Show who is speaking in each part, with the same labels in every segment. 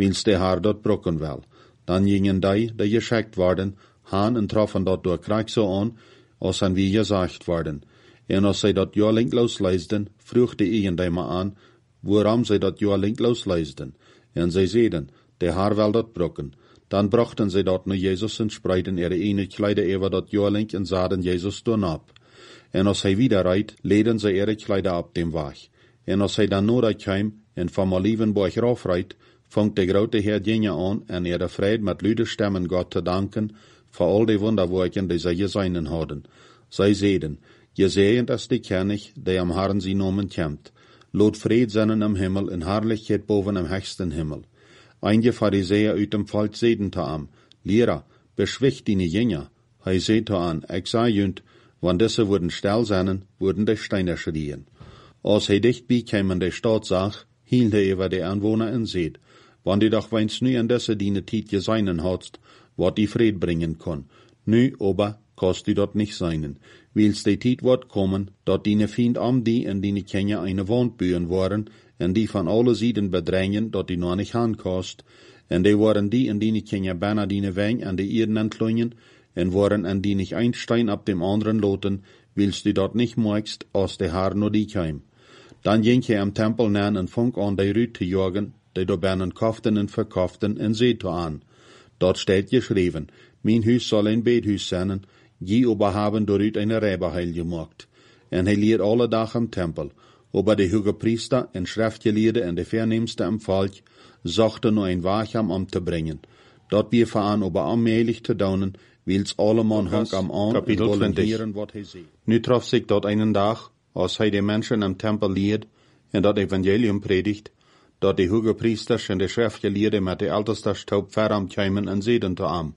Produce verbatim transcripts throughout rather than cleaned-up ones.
Speaker 1: wils der Haar dort brocken will. Dan gingen die, die geschickt worden, han en troffen dort door krijg zo aan, als aan wie gezegd worden. En als zij dat ja linkloos leisden, vroeg de een die maar aan, waarom zij dat ja linkloos leisden. En zij zeiden, der Haar wil dat brokken. Dan brachten zij dat naar Jezus en spreiden er ene kleide over dat ja link en zaden Jezus toen op. En als hij wieder rijdt, leden zij er kleide op dem weg. En als hij dan nodig kwam en van Malievenborg raufrijdt, vangt de grote Heer Dinge aan en er de vrede met luide stemmen God te danken voor al die wonderwerken die zij gezien hadden. Zij zeiden, gezegend is de König, die am Herrn zijn namen kämmt. Lot vrede zijn im Himmel en herrlichkeit boven im höchsten Himmel. Einige Pharisäer uit dem Volk zeiden te am, Lehrer, beschwicht die Jünger. Hij zei te an, ik zei junt, wann diese würden still sein, würden die Steine schrien. Als hij dichtbij kwam in de stad zag, hield hij über de Anwohner en zeid, wann die doch weins nu an diese diene Tiet geseinen hadst, wat die Fried bringen kon. Nu, aber, kost die dort nicht seinen. Wils die Tiet wird kommen, dort die Fiend am die en die Kenja eine Wand bühen waren, en die van alle Sieden bedrängen, dort die noch nicht hankost, en die waren die en die Kenja bijna die Weng an die Erden entlungen, en waren en die nicht ein Stein ab dem anderen loten, wils die dort nicht moigst, als der Haar nur die keim. Dan ging hij am Tempel nan en funk an die Rüt te jagen, die do binnen kauften en verkauften en seht an. Dort steht geschrieben, mein Hus soll ein Bethuis sein, je aber haben dorüt eine Räberheil gemacht. En hij leert alle Tag am Tempel, aber die hoge Priester en Schriftgelehrte en de Vernimmste am Volk zochten nur ein Wacham am te bringen. Dort wir fahren aber allmählich te daunen, wils alle man hang am an und wollen hören, wat hij sieht. Nu trof sich dort einen Tag, als hij de Menschen am Tempel leert en dat Evangelium predigt, dat de hoge Priesters en de Schriftgelehrte met de älteste Staub veram kämen en zeiden te am.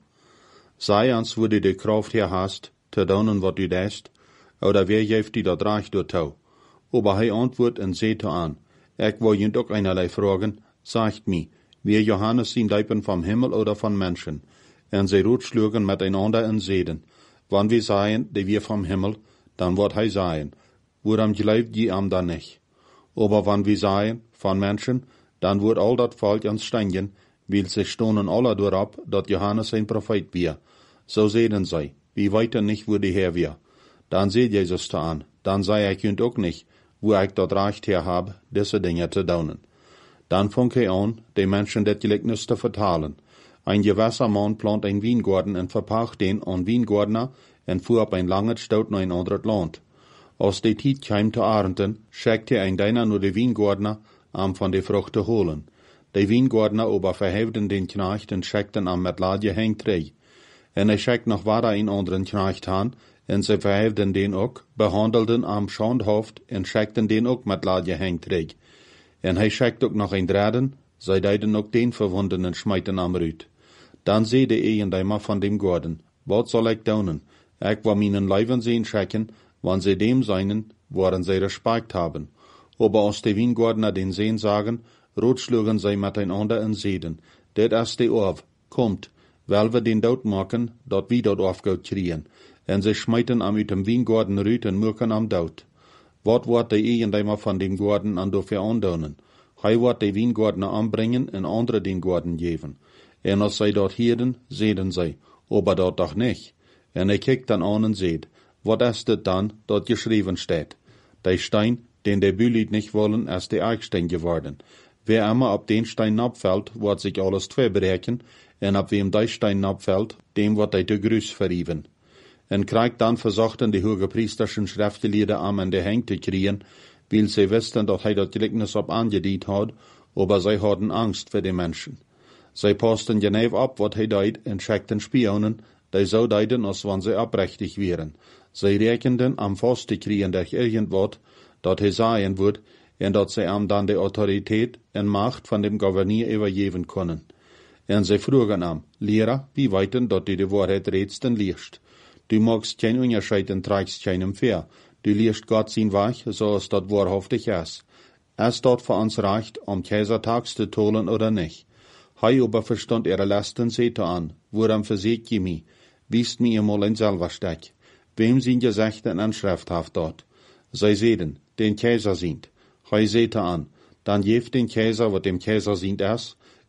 Speaker 1: Sei ans, wo du de Kraft her hast, te daunen wat du deist, oder wer geeft die dat reich door tau. Aber hij antwoordt en zei te an, ik wil je ook einerlei vragen, sagt mi, wer Johannes zien Leipen vom Himmel oder von Menschen? En zij rotschlugen miteinander en zeiden, wann wir seien, die wir vom Himmel, dann wird hij seien, woran glaubt je am dann nicht? Aber wann wir seien, von Menschen, dann wird all dat Volk ans Steingen, weil sie stonen alle durab, dat Johannes ein Prophet wir. So sehen sie, wie weiter nicht, wo die Herr wir. Dann seht Jesus da an, dann sei ich jünd auch nicht, wo ich dort Recht her hab, diese Dinge zu daunen. Dann fang er an, die Menschen das Gleichnis zu vertalen. Ein gewisser Mann plant ein Weingarten und verpacht den an Weingärtner und fuhr ab ein langes Staut nach ein anderes Land. Als die Tiet kam zu Arenten, schickte ein deiner nur die Weingärtner, am von de Fruchte holen. Die Weingärtner aber verheften den Knecht und schickten am mit Ladje Hängtrei. En er schickt noch weiter einen anderen Knecht an, en sie verheften den auch, behandelten am Schandhaft und schickten den auch mit Ladje Hängtrei. En hij schickt auch noch ein Dreden, sie deiden auch den Verwundenen schmeiten am Rüt. Dann seh de Ehendeimer von dem Garten, wat soll ich daunen? Ich war meinen Leiben sehen schicken, wann sie dem seinen, woran sie Respekt haben. Aber aus de Weingärtner den Sehen sagen, rotschlugen sie miteinander en zeiden, det is de Orf, kommt, weil wir den dort machen, dat wir dort aufgeht kriegen. En sie schmeiten am uit dem Weingarten Rüt en mürken am Daut. Wat wordt de Ehendeimer von dem Garten an dafür andaunen? Hij wordt de Weingärtner anbringen en andere den Garten geben. En als sie dort hieren, sehen sie, aber dort doch nicht. En er kijkt dann an und seht, wat ist das dann, dort geschrieben steht? Der Stein, den der Bühlied nicht wollen, ist der Eichstein geworden. Wer immer ab den Stein abfällt, wird sich alles verbrechen, en ab wem der Stein abfällt, dem wird der Grüß verrieben. En kriegt dann versuchten die hogepriesterschen Schriftgelehrten am an der Hänge zu kriegen, weil sie wussten, dass er das Gleichnis ab angedient hat, aber sie hatten Angst für die Menschen. Sie passten genau ab, was er deut, und schickten Spionen, die so deuten, als wenn sie abrechtig wären. Sie rechneten am Fast zu kriegen durch irgendwas, dat er sagen wird, und dat sie ihm dann die Autorität und Macht von dem Gouverneur übergeben können. Und sie frugen am, Lehrer, wie weiten, dat du die Wahrheit redst und liest. Du magst kein Unterscheid und trägst keinem Fair. Du liest Gott sein Weg, so als dat wahrhaftig ist. Es dort für uns recht, um Kaisertags zu tollen oder nicht. Hei aber verstand ihre Lasten sehte an, woran versiegt je mi, wiest mi einmal ein Selbersteck. Wem sind Gesächte an Schrifthaft dort? Sei sehen, den Kaiser sind. Hei sehte an, dann jeft den Kaiser, wat dem Kaiser sind es,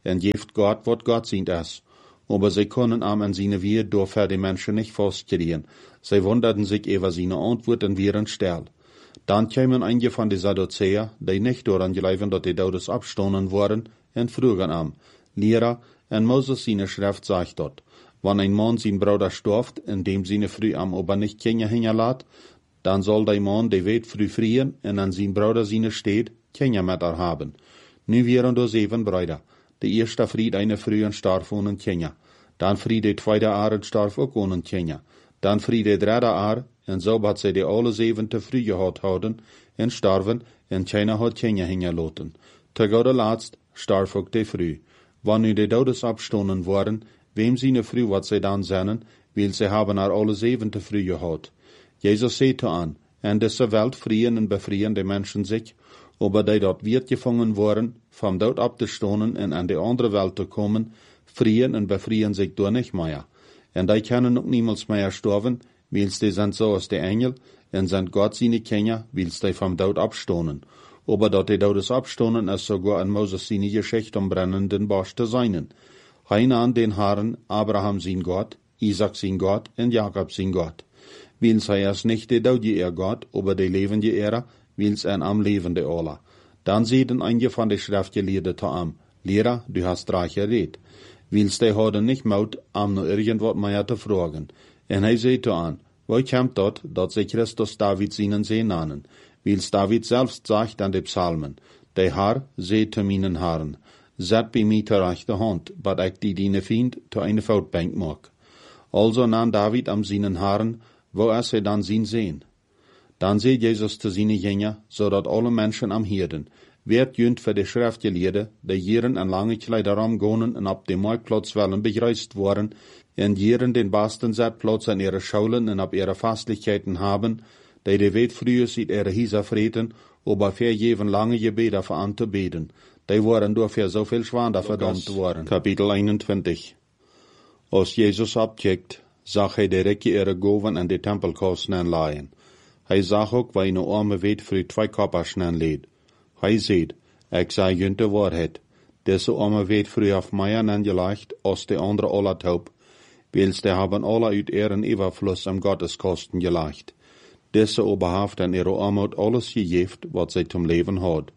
Speaker 1: en geeft Gott, wat Gott sint is. Aber sie können am an seine Wehe durch die Menschen nicht feststellen. Sie wunderten sich über seine Antworten wären still. Dann kamen einige von den Sadduzäer, die nicht daran glauben, dass die Todes abstoßen worden, und frugen am, Lehrer, en Moses seine Schrift sagt dort, wenn ein Mann sein Bruder stirbt, indem seine Früh am Ober nicht Kinder hinterlässt, dann soll der Mann die Welt früh frieren, und an sein Bruder seine steht, Kinder mit er haben. Nu wären da sieben Brüder. Der erste Fried eine Früh und starb ohne Kinder. Dann Fried der zweite Jahr und starb auch ohne Kinder. Dann Fried der dritte Jahr, und so hat sie die alle sieben te früh gehad houden, und starven, und keiner hat Kinder hinterlassen. Te guter Letzt starb auch die Früh. Wann nu die Todes abstoßen worden, wem seine Früh wat sie dann sennen, weil sie haben er alle sieben te früh gehad. Jesus sagte an, in dieser Welt frieren und befrieren die Menschen sich, aber die dort wird gefangen worden, vom dort abzustoßen und an die andere Welt zu kommen, frieren und befrieren sich durch nicht mehr. Und die können auch niemals mehr sterben, weil die sind so als die Engel, und sind Gott seine Kinder, weil die vom Tod abstoßen. Aber dort die Todes abstoßen ist sogar in Moses seine Geschichte um brennenden Bosch zu sein. Heine an den Herren, Abraham sein Gott, Isaac sein Gott und Jakob sein Gott. Weil sei es nicht der Tod ihr Gott, aber der lebende Ehre, weil ein am lebende Allah. Dann sehen einige von den Schriftgelehrten zu am, Lehrer, du hast reich geredet. Wils die hadden nicht Mut, am nur irgendwas mehr zu fragen. En hij zei zu an, wo kommt dort, dat sie Christus David seinen Sehn nannen? Wils David selbst sagt an de Psalmen, der Herr sei zu meinen Herren, zet bei mir zur rechte Hand, bat ich die deine Fiend zu eine Voetbank mag. Also nahm David am seinen Herren, wo er sie dann sehen sehen. Dann seht Jesus zu seinen Jünger, so dat alle Menschen am Hirden, werd jünt für die Schriftgelehrten, die jeren an lange Kleiderraum gonen und ab dem Marktplatz wollen bereist worden, und jeren den besten Zeitplatz an ihre Schulen und ab ihre Fastlichkeiten haben, die die Welt früher sieht ihre Hieser freten, aber für jeden lange Gebete für an zu beten. Die waren dafür so viel Schwander verdammt worden. Kapitel einundzwanzig. Als Jesus abcheckt, zag hij direct ihre Goven an die Tempelkosten anleihen. Hij zag ook waar een arme weet voor twee koppers aanleed. Hij zei, ik zei junt de waarheid. Deze arme weet früher auf mij aangelegd, als de andere alle taub, wils die haben alle uit ihren Überfluss am Gotteskosten gelegd. Deze oberhaft an ihre Armut alles gegeven, wat zij zum Leben hat.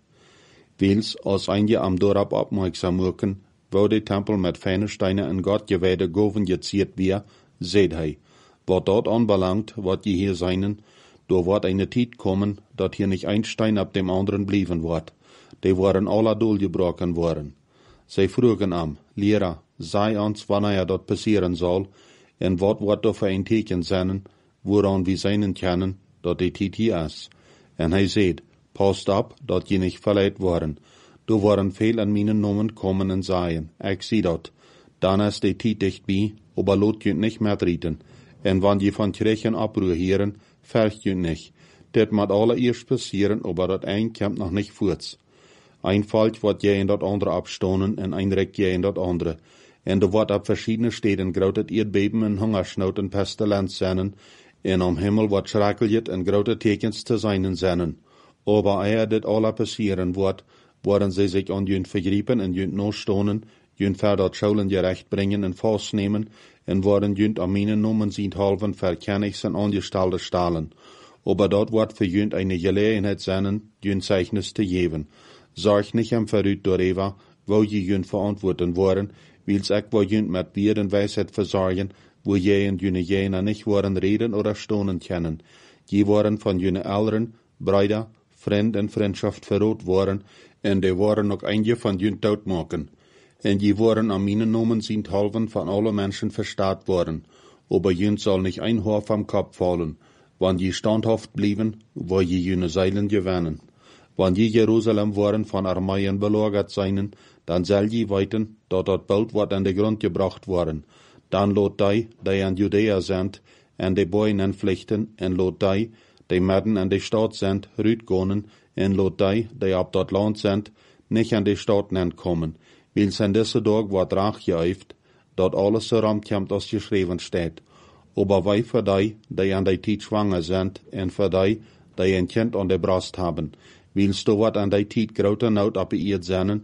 Speaker 1: Wils, als einige am Dorp aufmerksam wirken, wo der Tempel mit feinen Steinen in Gott geweide Goven geziert wir, seht hij, wat dort anbelangt, wat je hier seinen, da wird eine Zeit kommen, dat hier nicht ein Stein ab dem anderen blieben wird. Die waren alle durchgebrochen worden. Sie frugen am, Lehrer, sei uns, wann er dort passieren soll, en wat wird da für ein Teken sein, woran wir seinen können, dat die Zeit hier ist. En hij seht, passt ab, dat je nicht verleiht worden. Du waren viel an meinen Namen kommen und sagen, ich sieh dat. Dann ist die Zeit dicht bei, aber lot jünt nicht mehr treten. En wann je von Kirchen abruhieren, fällt jünt nicht. Dat moet allereerst passieren, aber dat ein kommt noch nicht fort. Ein Fall wird je in dat andere abstonen en ein rekt je in dat andere. En er wordt op verschiedene steden grote Erdbeben en Hungersnood en Pestilenz zijn, en am Himmel wordt schreckelijk en grote tekens te zijn zijn. Aber eer dit alle passieren wordt, worden sie sich an jünt vergrieben en jünt nostonen, jünt verder Schulen gerecht bringen en vastnemen, en worden jünt am meinen Nomen sind halven verkennigs en angestellte stalen. Aber dort wordt für jünt eine Gelegenheit sein, jünt Zeichnis zu geben. Sorg nicht am Verrüt darüber, wo je jünt verantworten worden, wils ek wo jünt mit Bier und Weisheit versorgen, wo je und jüne jener nicht worden reden oder stonen können. Je waren von jüne Eltern, Brüder, Freund und Freundschaft verrot worden, en die waren noch einige von jünt tot machen. En je waren am meinen Nomen sind halven von alle Menschen verstaat worden, aber jünt soll nicht ein Haar vom Kopf fallen, wann je standhaft blieben, wo je jüne Seilen gewinnen. Wann je Jerusalem waren von Armeien belagert seien, dann soll je weiten, dat dat bald wat an de Grund gebracht worden. Dann lot die, die an Judäa sind, en de Boyen entpflichten, en lot die, die Mäden an de Stadt sind, rütgonen, en lot die, die ab dat Land sind, nicht an de Stadt entkommen. Wils an diese Tag wat rach geäuft, dat alles so ramt kommt, als geschrieben steht. Aber wij für die, die an de Tijd schwanger sind, en für die, die ein Kind an de Brust haben, wils du wat an de Tijd grote Not ab ihr seinen,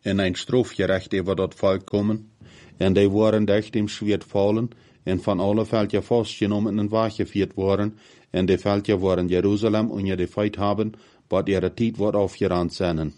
Speaker 1: en een strafgerecht over dat volk komen, en die waren dicht im Schwert vallen, en van alle veldje vastgenomen en weggevierd worden, en de veldje waren Jeruzalem onder de feit hebben, wat ihre tijd wordt afgerand zijn.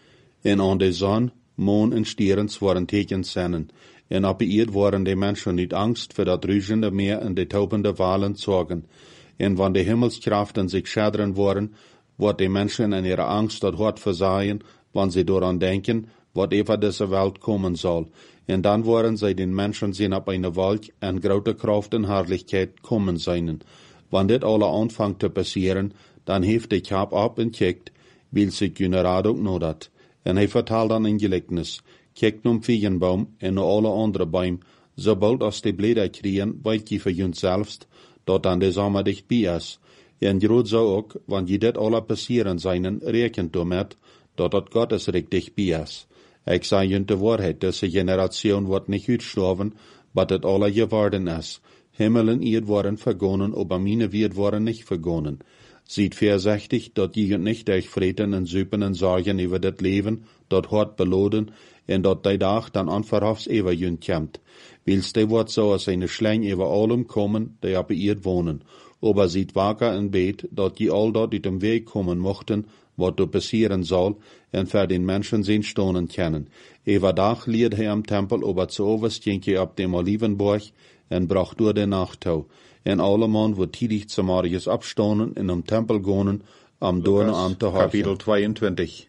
Speaker 1: En aan de zon, maan en stierens waren tekens zijn, en op de eerd waren de mensen niet angst voor dat ruisende meer en de tobende walen zorgen. En wanneer de hemelskrachten zich schaderen worden, wordt de mensen in ihre angst dat hart verzaaien, wanneer ze daaraan denken, wat over deze wereld komen zal. En dan worden zij den mensen zien op eine wolk en grote kracht en herrlichkeit komen zijn. Wanneer dit alle aanvangt te passeren, dan heeft de kap op en kijkt, wil zich kunnen raad ook nodat. En hij vertaalt dan een gelijkenis. Kijkt om vijgenboom en naar alle andere boom, sobald als de bleden kriegen, weet je voor zelfs, dat dan de zomer dichtbij is. En groot zou ook, wanneer je dit alle passeren zijn, rekent damit, dat het Gottesrijk dichtbij is. Ik zei je de waarheid, deze generatie wordt niet uitgestorven, wat het alle geworden is. Himmel en eerd worden vergonnen, aber meine wird worden nicht vergonnen. Ziet voorzichtig, dat je niet durch vreten en zuipen en zorgen over dit leven, dat hart beloden, en dat die dag dan onverhofs over je komt. Wils die wordt zoals een schlang over allem komen, die op eerd wonen. Aber ziet wakker en beet, dat je al dat uit dem weg komen mochten, wat er passieren zal, en voor den mensen zijn stonen kennen. Over dag leert hij am tempel, aber zu overst je op dem Olivenborg, en bracht door de nacht toe. En alleman wordt tidig zum Marius abstonen en am tempel gonen, am doorne aan te houden. Kapitel tweeëntwintig.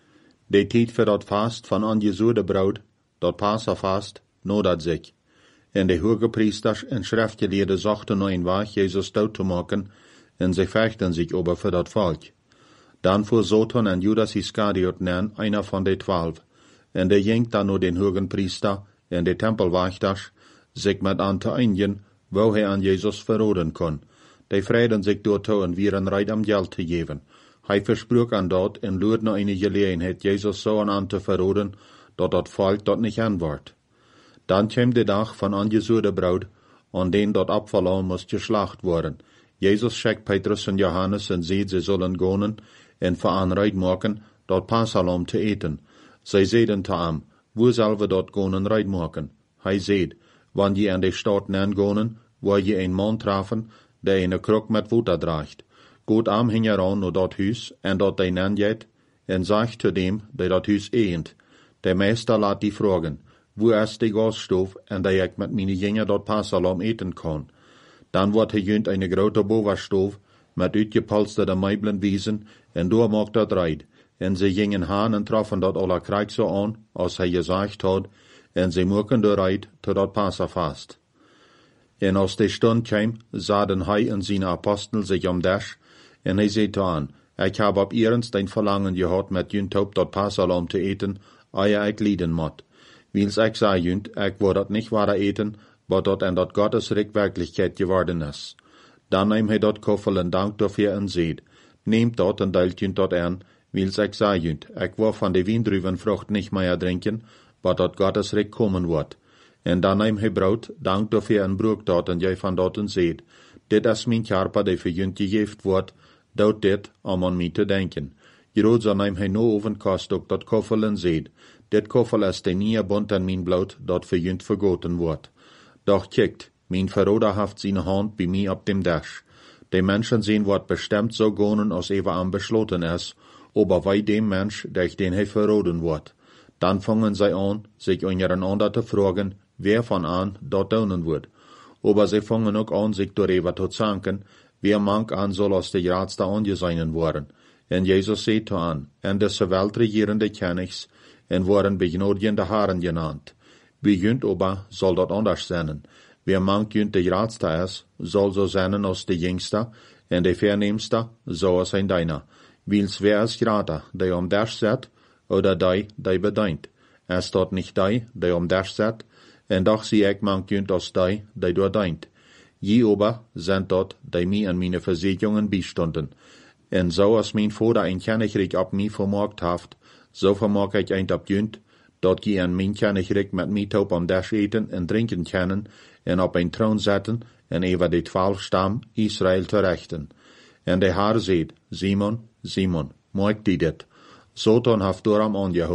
Speaker 1: De tijd voor dat vast van aangezoede brood, dat Passafast, nodat zich. En de hoge priesters en schriftgeleerden zochten naar een weg Jezus dood te maken, en ze vechten zich over voor dat volk. Dan voer Satan en Judas Iscariot nen, einer van de twaalf, en de ging dan naar den hogen priester en de tempelwachters, zich met aan te einigen, wo hij aan Jezus verroden kon. Die vreden zich daartoe en wieren reit om geld te geven. Hij versprook aan dat en luurde naar een gelegenheid Jezus zo aan te verroden, dat dat volk dat niet antwoordt. Dan kwam de dag van aangezoede brood, aan den dat afvallen moest geslacht worden. Jezus schickt Petrus en Johannes en zei ze zullen gonen en veranreid maken dat Passalom te eten. Zij zeiden te hem, wo zal we dat gonen reid maken? Hij zei, wanneer je aan de stad gonen, waar je een man trafen, die een kruk met water draagt. Goed am hing eraan naar dat huis, en dat hij nanjet, en zegt te dem, die dat huis eent. De meester laat die vragen, wo is de gasstoof, en dat ik met mijn jingen dat Passalom eten kan. Dan wordt hij junt een grote bovenstoof, met uitgepolsterde meubelen wiesen, en door maakt dat rijd. En ze gingen haan en troffen dat alle krijg zo aan, als hij gezegd had, en ze moeken de rijd tot dat Passafast. En als de stund kwam, zaden hij en zijn apostel zich om dash, en hij zei te aan, ik heb op eerens een verlangen gehad met junt op dat Passalom te eten, eer ik lieden moet. Wils ik zei junt, ik word dat niet ware eten, wat dat en dat Gottesrijk werkelijkheid geworden is. Dan neemt hij dat koffel en dankt dafür en zeid, neemt dat en deelt junt dat aan, wils ik zei junt, ik wil van de wiendruivenvrucht niet meer drinken, wat dat Gottesrijk komen wordt. En dan neemt hij brood, dankt dafür en broek dat en jij van dat en zeid, dit is mijn karpa die voor junt gegeven wordt, dood dit om aan mij te denken. Groot zo neemt hij no ovenkost ook dat koffel en zeid, dit koffel is de nieuwe bond en mijn bloed, dat voor junt vergoten wordt. Doch kijkt, mijn verroder heeft zijn hand bij mij op dem dash. De mensen zien wordt bestemd zo gonen als even aan besloten is, aber wij dem mens, durch den hij verroden wordt. Dan vangen zij aan, zich ondereinander te vragen, wer van aan dat doen wordt. Aber zij vangen ook aan, zich daarover te zanken, wer mank aan zal als de grootste aangezeinen worden. En Jezus zei te aan, en deze weltregierende kennigs, en worden begnodiende haren genaamd. Bij junt aber zal dat anders zijn. Wer mank junt de grootste is, zal zo zijn als de jongste, en de verneemste, zoals zijn deiner. Wils wer is groter, die om dash zet, oder die, die bedient. Es dat nicht die, die om dash zet, en doch zie ik mank junt als die, die doordient. Je aber zijn dat, die mij en mijn verzekeringen bijstonden. En zo als mijn vader een kennigrik op mij vermocht heeft, zo vermocht ik eind op junt, dat je en mijn kennigrik met mij top om dash eten en drinken kennen, en op een troon zetten, en over de twaalf stam Israël te rechten. En de Heer zei, Simon, Simon, maak die dit. Satan heeft daarom aangehouden,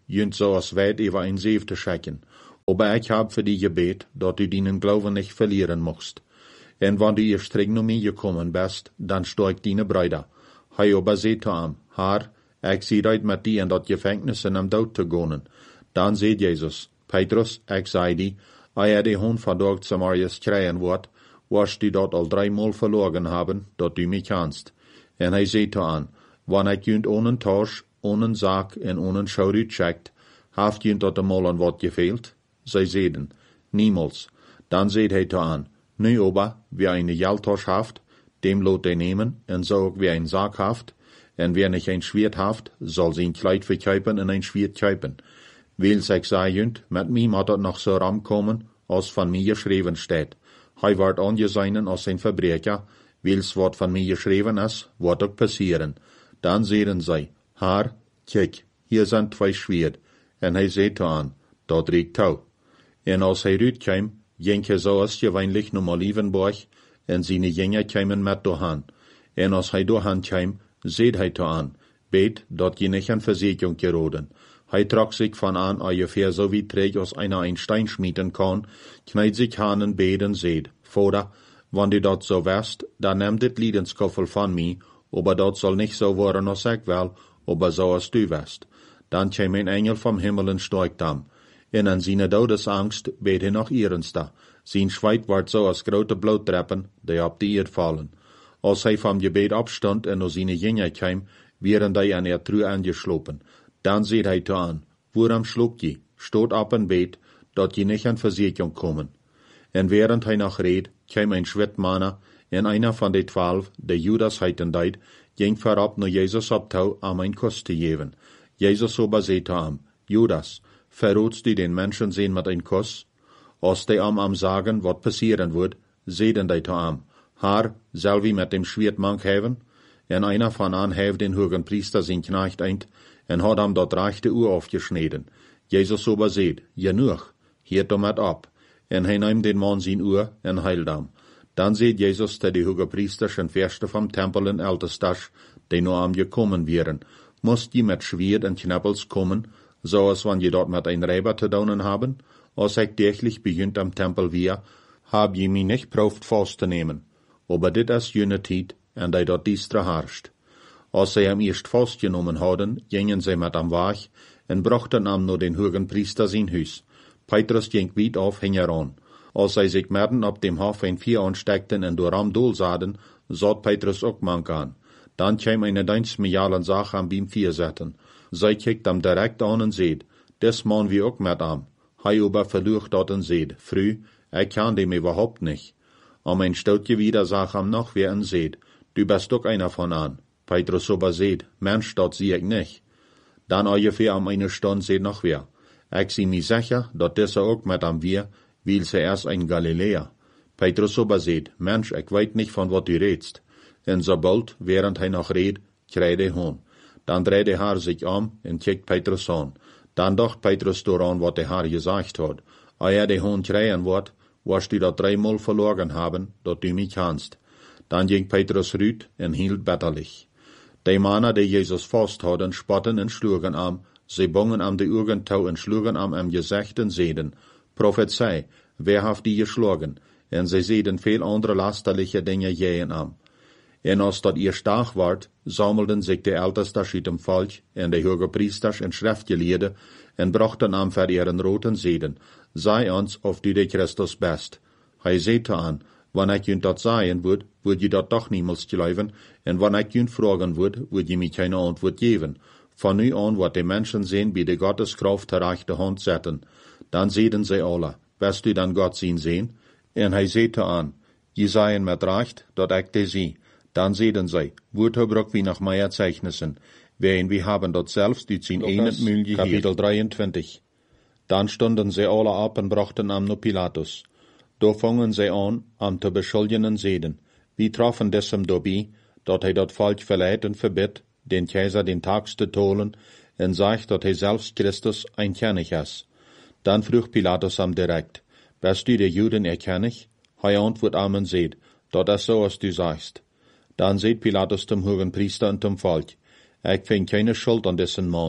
Speaker 1: jünt so als weit über ein Sieve te schicken. Aber ich hab für die gebet, dat du deinen Glauben nicht verlieren mocht. En wann du ihr streng nur mir gekommen bist, dann steigt deine Brüder. Hei aber seht zu ihm, Herr, ich sie reit mit die in dat Gefängnis in am Dood te gonen. Dann seht Jesus, Petrus, ich sei die, eer die Hund verdorgt Samarias kreien wordt, was du dort al dreimal verloren haben, dat du mich kannst. En hij seht zu an, wann ich jünt ohne Tausch, ohne Sack en ohne Schaurut checkt, haft jünt dat einmal an wat gefehlt? Zij zeiden, niemals. Dann seht hij zu an, nu aber, wer eine Geldtasch haft, dem lot hij nemen, en zo ook wer ein Sack haft, en wer nicht ein Schwert haft, soll sein Kleid verkaufen en ein Schwert kaufen. Weil sich sei jünt, mit mir moet het noch so ramkommen, als van mir geschreven steht. Hij wordt angesehen als ein Verbrecher, weil's wat van mir geschreven is, wordt ook passieren. Dann zeiden zij, Herr, kijk, hier zijn twee Schwert. En hij zei te aan, dat riekt touw. En als hij uitkwam, ging hij zoals gewöhnlich naar Olivenborg, en zijn Jünger kwamen met doorheen. En als hij doorheen kwam, zei hij te aan, bet, dat je niet aan verzekering geroden. Hij trok zich van aan ungefähr so wie träg als einer ein Stein schmieden kann, kneit sich aan en bet en zeid, Vater, wann du dat so wärst, dann nimm dit Liedenskoffel von mir, aber dat soll nicht so worden als ich will, aber so als du wärst. Dann käm ein Engel vom Himmel en steigt am. En an seine Todesangst bet hij noch ernster. Sein Schweit ward so als grote Blauttreppen, die op die Erd fallen. Als hij vom Gebet abstond en naar seine Jünger kwam, wären die an er Truhe angeslopen. Dann seht hij te aan, waarom schluckt je, stoot op en bet, dat je nicht an Versicherung kommen. En während hij nog reed, kwam ein Schwittmanner, en einer von de twaalf, de Judas heiten deed, ging voorop naar Jezus op touw om een kus te geven. Jezus aber zei te hem, Judas, verrootst du den Menschen sehen mit ein Kuss? Als die am am sagen, wat passieren wird, zeiden die te hem, Herr, soll wie mit dem Schwertmank hebben? En einer von an heeft den hohen Priester zijn Knecht eind, en had hem dat rechte Uhr aufgeschneden. Jesus aber seht, genug, hiert damit ab. En hij neemt den Mann zijn Uhr en heilt hem. Dann seht Jesus, dat die hoge Priesters en Verste vom Tempel en Ältestas, die nur am gekommen wären, musst je mit Schwert en Knappels kommen, so als wann je dort mit ein Räber te daunen haben, als ich täglich begynnt am Tempel wir, hab je mich nicht prauft festzunehmen. Aber dit is jene Tijd, en die dort diestre herrscht. Als sie am erst festgenommen hadden, gingen sie mit am Weg, en brachten am nur den hohen Priester sein Hus. Petrus ging weit auf hingeran. Als sie sich merken op dem Hof ein Vier ansteckten en door am Dol sahen, zat Petrus ook mank an. Dann kam eine Dienstmejalen Sache am beim Vier zetten. Zij kijkt am direkt an en zeid, des man wie ook met am. Hij aber verlucht dat en zeid, früh, ich kann dem überhaupt nicht. Am ein Stoutje wieder sag am noch wer en zeid, du bist ook einer von an. Petrus aber zeid, Mensch, dat zie ich nicht. Dann ungefähr am eine Stunde zeid noch wer. Ich zie mich sicher, dat dieser ook met am wir, weil sie erst ein Galiläer. Petrus aber zeid, Mensch, ich weet nicht von wat du redst. En sobald, während hij noch red, kreit hij hoon. Dann dreht der Herr sich um und kijkt Petrus an. Dann dacht Petrus daran, wat der Herr gesagt hat. Als er den Hund kreien wird, wirst du dat dreimal verloren haben, dat du mich kannst. Dann ging Petrus rüt und hielt bitterlich. Die Männer, die Jesus fast hadden, spotten und schlugen am, sie bongen am de Urgentau und schlugen am am Gesicht und seiden, Prophezei, wer hat die geschlagen? Und sie seiden viel andere lasterliche Dinge jähen am. En als dat ihr stark ward, sammelden sich de Ältestas uit dem Volk en de hoge Priesters en Schriftgeleerden en brachten am voor ihren roten Zeden, sei ons of du de Christus bist. Hij zei te aan, wann ik junt dat sagen would, would je dat toch niemals geloven, en wann ik junt fragen would, would je mij keine Antwort geven. Von nu an wat de Menschen sehen, bij de Gotteskraft ter rechte Hand zetten. Dan zeiden zij alle, bist du dan Gott zien sehen? En hij zei te aan, je seien met recht, dat ik te zie. Dann seiden sie, Wurthobrok wie nach meiner Zeichnissen, wen wir haben dort selbst die zehn einen Mühl gehört. Kapitel dreiundzwanzig. Dann stunden sie alle ab und brachten am nur Pilatus. Da fangen sie an, am zu beschuldigen Seiden. Wie trafen desem dabei, dat hij dat Volk verleiht und verbitt, den Kaiser den Tags zu tolen, und sagt, dat hij selbst Christus ein König ist. Dann frug Pilatus am direkt, bist du der Juden ihr König? Hij antwort am und seht, dat is so, als du sagst. Dann seht Pilatus dem hohen Priester und dem Volk, ich find keine Schuld an dessen Mann,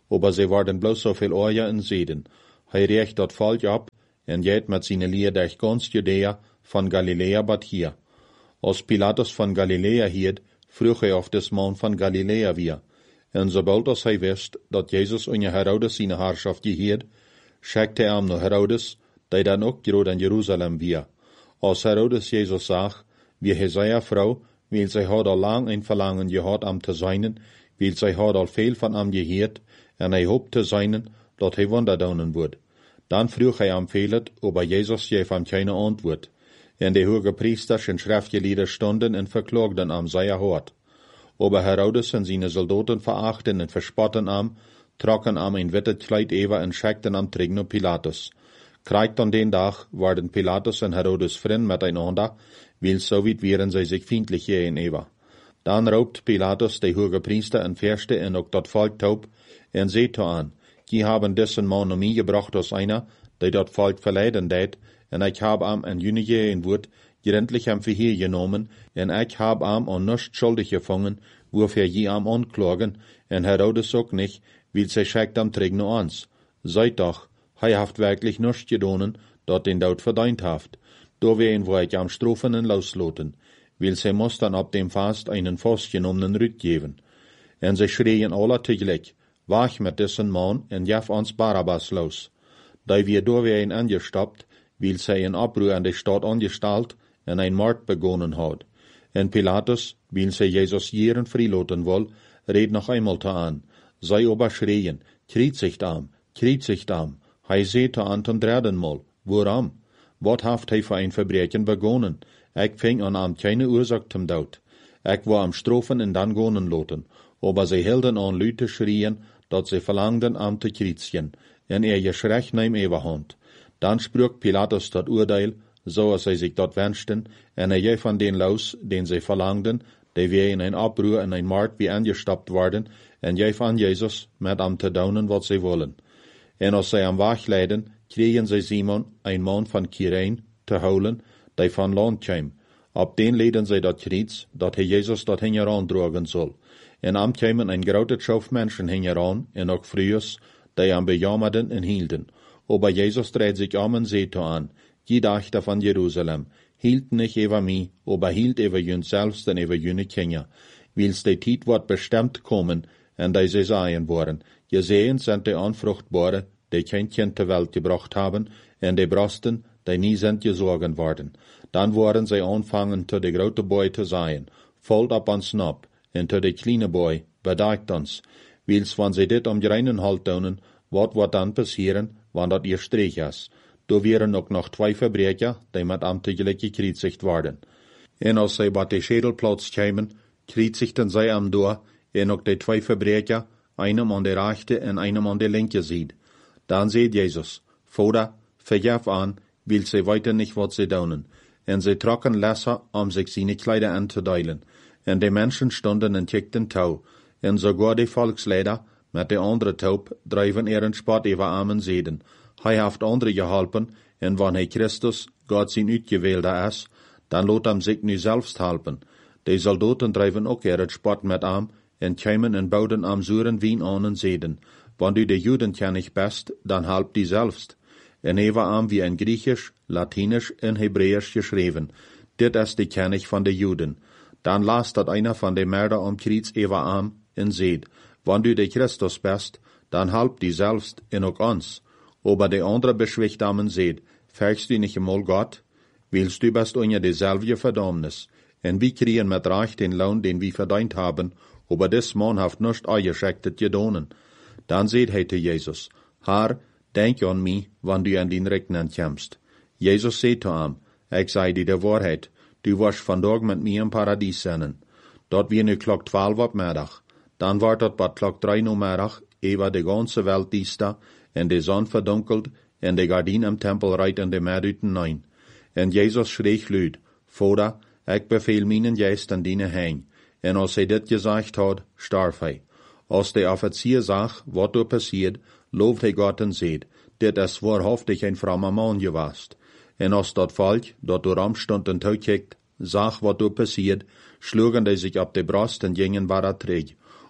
Speaker 1: aber sie waren bloß so viel Oje in Seden. Hij recht dat Volk ab, en jet met zijn leer durch ganz Judäa, von Galiläa bat hier. Als Pilatus von Galiläa hiert, vroeg hij of des man van Galiläa weer. En sobald als hij wist, dat Jezus onder Herodes zijn Herrschaft gehiert, schickte hij hem naar Herodes, die dan ook groot in Jeruzalem weer. Als Herodes Jezus zag, wie hij zijn vrouw, weil zij had al lang een verlangen gehad am te zijnen, weil zij had al veel van hem gehiert, en hij hoopt te zijnen, dat hij Wunder doen wordt. Dan vroeg hij hem velet, aber Jezus gaf hem keine antwoord. En de hoge priesters en schriftgeleerden stonden en verklaagden am zijn hart. Aber Herodes en zijn soldaten verachten en verspotten am, trokken am een witte kleid over en schickten am terug naar Pilatus. Krijgt an den dag waren Pilatus en Herodes vriend miteinander, weil so weit wären sie sich feindlich gegenüber. Dan roopt Pilatus de hoge priester en verste en ook dat volk taub, en seht an, die haben dessen man naar mij gebracht als einer, die dat volk verleiden deed, en ik heb am en junige in woord, gerendlich hem verheer genomen, en ik heb am an nichts schuldig gevangen, wofür je am anklagen, en Herodes ook nicht, weil sie schickt am terug naar ons. Seid doch, hij haft wirklich nichts gedonen, dat den Dood verdient haft. Da wen wo ich am Strofen en losloten, weil sie muss dann ab dem Fast einen festgenommenen Rück geben. En sie schreien alle tegelijk, wach mit dessen Mann en jaf ons Barabbas los. Da wir da wen angestoppt, weil sie een Abbruch an der Stadt angestalt en ein Mord begonnen hat. En Pilatus, weil sie Jesus jeren freiloten woll, red noch einmal ta an. Sei aber schreien, kriezigt am, kriezigt am. Hij seht an zum dritten Mal, woran? Wat haft hij voor een Verbrechen begonnen? Ik fing an am keine Ursache zum Dood. Ik war am Strofen en dan gonen loten, aber sie hielden an Leute schrien, dat sie verlangden am te kriezen, en er geschrecht neem Eberhand. Dan sprak Pilatus dat Urteil, so als sie sich dat wünschten, en er gaf an den los, den sie verlangden, die wir in ein Abbruch en ein Mord wie angestoppt worden, en gaf an Jesus, met am te doen wat sie wollen. En als zij am Wach leiden, kregen zij Simon, een man van Kyrene, te holen, die van land kwam. Op den leiden zij dat kriets, dat hij Jezus dat hingeraan drogen zal. En am kwamen een grote schof mensen hingeraan, en ook vrouwen, die am bejammerden en hielden. Aber Jezus dreht sich om en zei aan, je dachte van Jeruzalem, hielt nicht over mij, aber hielt over jun selbst en over junne Kinder. Wils de tijd wordt bestemmt komen, en die zij zaaien worden. Gesehen sind die Anfruchtbare, die kein Kind der Welt gebracht haben, en die Brosten, die nie sind gesorgen worden. Dann worden sie anfangen, zu de grote Boy zu sein, voll ab ans Nab, en zu de kleine Boy, bedagt uns. Wils, wenn sie dit am reinen Halt tun, wat wird dann passieren, wann dat ihr Strich ist? Da wären auch noch zwei Verbrecher, die mit am tegelijk gekriezigt worden. En als sie bei de Schädelplatz kämen, kriezigten sie am door, en ook de zwei Verbrecher, einem an der rechte en einem an der linke Seite. Dann seht Jesus, Vater, vergef an, weil sie weiter nicht wat sie tun. En sie trocken Lesser, um sich seine Kleider anzudeilen. En die Menschen stunden en kickten Tau. En sogar die Volksleider, mit der andere Taub, dreiven ihren Spott über armen Seiden. Hij haft andere geholpen, en wann hij Christus, Gott sein Uitgewählter ist, dann lot hem sich nu selbst helpen. Die Soldaten dreiven ook ihren Spott mit am, en kwamen en bouwden am zuren wien aan en zeiden, wann du de Juden kennig best, dan help die selbst. En hij was am wie ein Griechisch, Latinisch en Hebräisch geschreven. Dit is de kennig van de Juden. Dan las dat einer van de Mörder am Kriez ewa am en zeid, wann du de Christus best, dan help die selbst en ook ons. Aber de andere beschwicht am en zeid, fächst du nicht einmal Gott? Willst du best unter deselfde Verdammnis? En wie kriegen mit Recht den Lohn, den wir verdient haben, aber des Mann haft nicht eingeschickt gedonen. Dann seht hij zu Jesus, Herr, denk an mich, wann du an den Rechnen kommst. Jesus seht zu ihm, ich sei dir die Wahrheit, du wirst vandaag mit mir im Paradies sein. Dort wir nu klok twaalf op middag. Dan wordt het bat klok drei no middag, ewa de ganze Welt diesta, en de zon verdunkelt, en de gardien im Tempel reit in de Meeruten nein. En Jesus schreeg luid, Vater, ik beveel mijn geest an dine hein. En als hij dit gezegd had, starf hij. Als de offizier zag, wat er passiert, looft hij God en zeid, dit is waarhaftig een frommer man gewast. En als dat volk, dat door am stond en toekijkt, zag wat er passiert, schlugen die zich op de brust en gingen waar terug.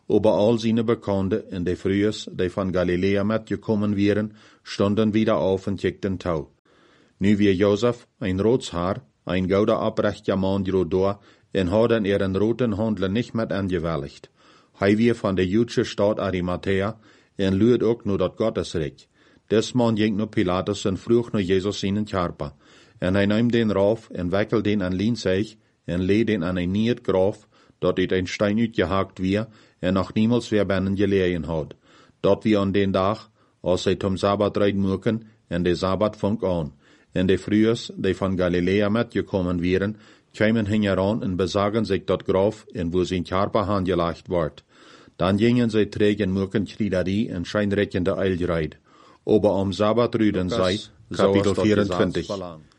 Speaker 1: Aber all seine Bekannte in de Frühes, die von Galiläa mitgekommen wären, stunden wieder auf und kickten Tau. Nu wie Josef, ein Rotshaar, ein gouder abrechter Mann da, en hadden ihren roten Handel nicht mit angewälligt. Hij wie von der jüdische Stadt Arimathea, en luid ook nu dat Gottesreich. Des man ging nu Pilatus en vroeg nu Jesus seinen Karper. En hij nam den rauf, en wekkel den an Lienzeig, en lee den an ein niet graf, dat het ein Stein uitgehakt wie, en noch niemals weer binnen gelegen had. Dat wie an den Dag, als hij zum Sabbat reid moeken, en de Sabbat vong aan. En de Frühes, die von Galiläa mitgekommen wären, kämen hingeran en besagen sich dat graf, en wo sein Karper hangelagt ward. Dan gingen zij trägen moeken kriederie en scheinreckende Eilreid. Aber am Sabbat rüden zij, Kapitel vierentwintig.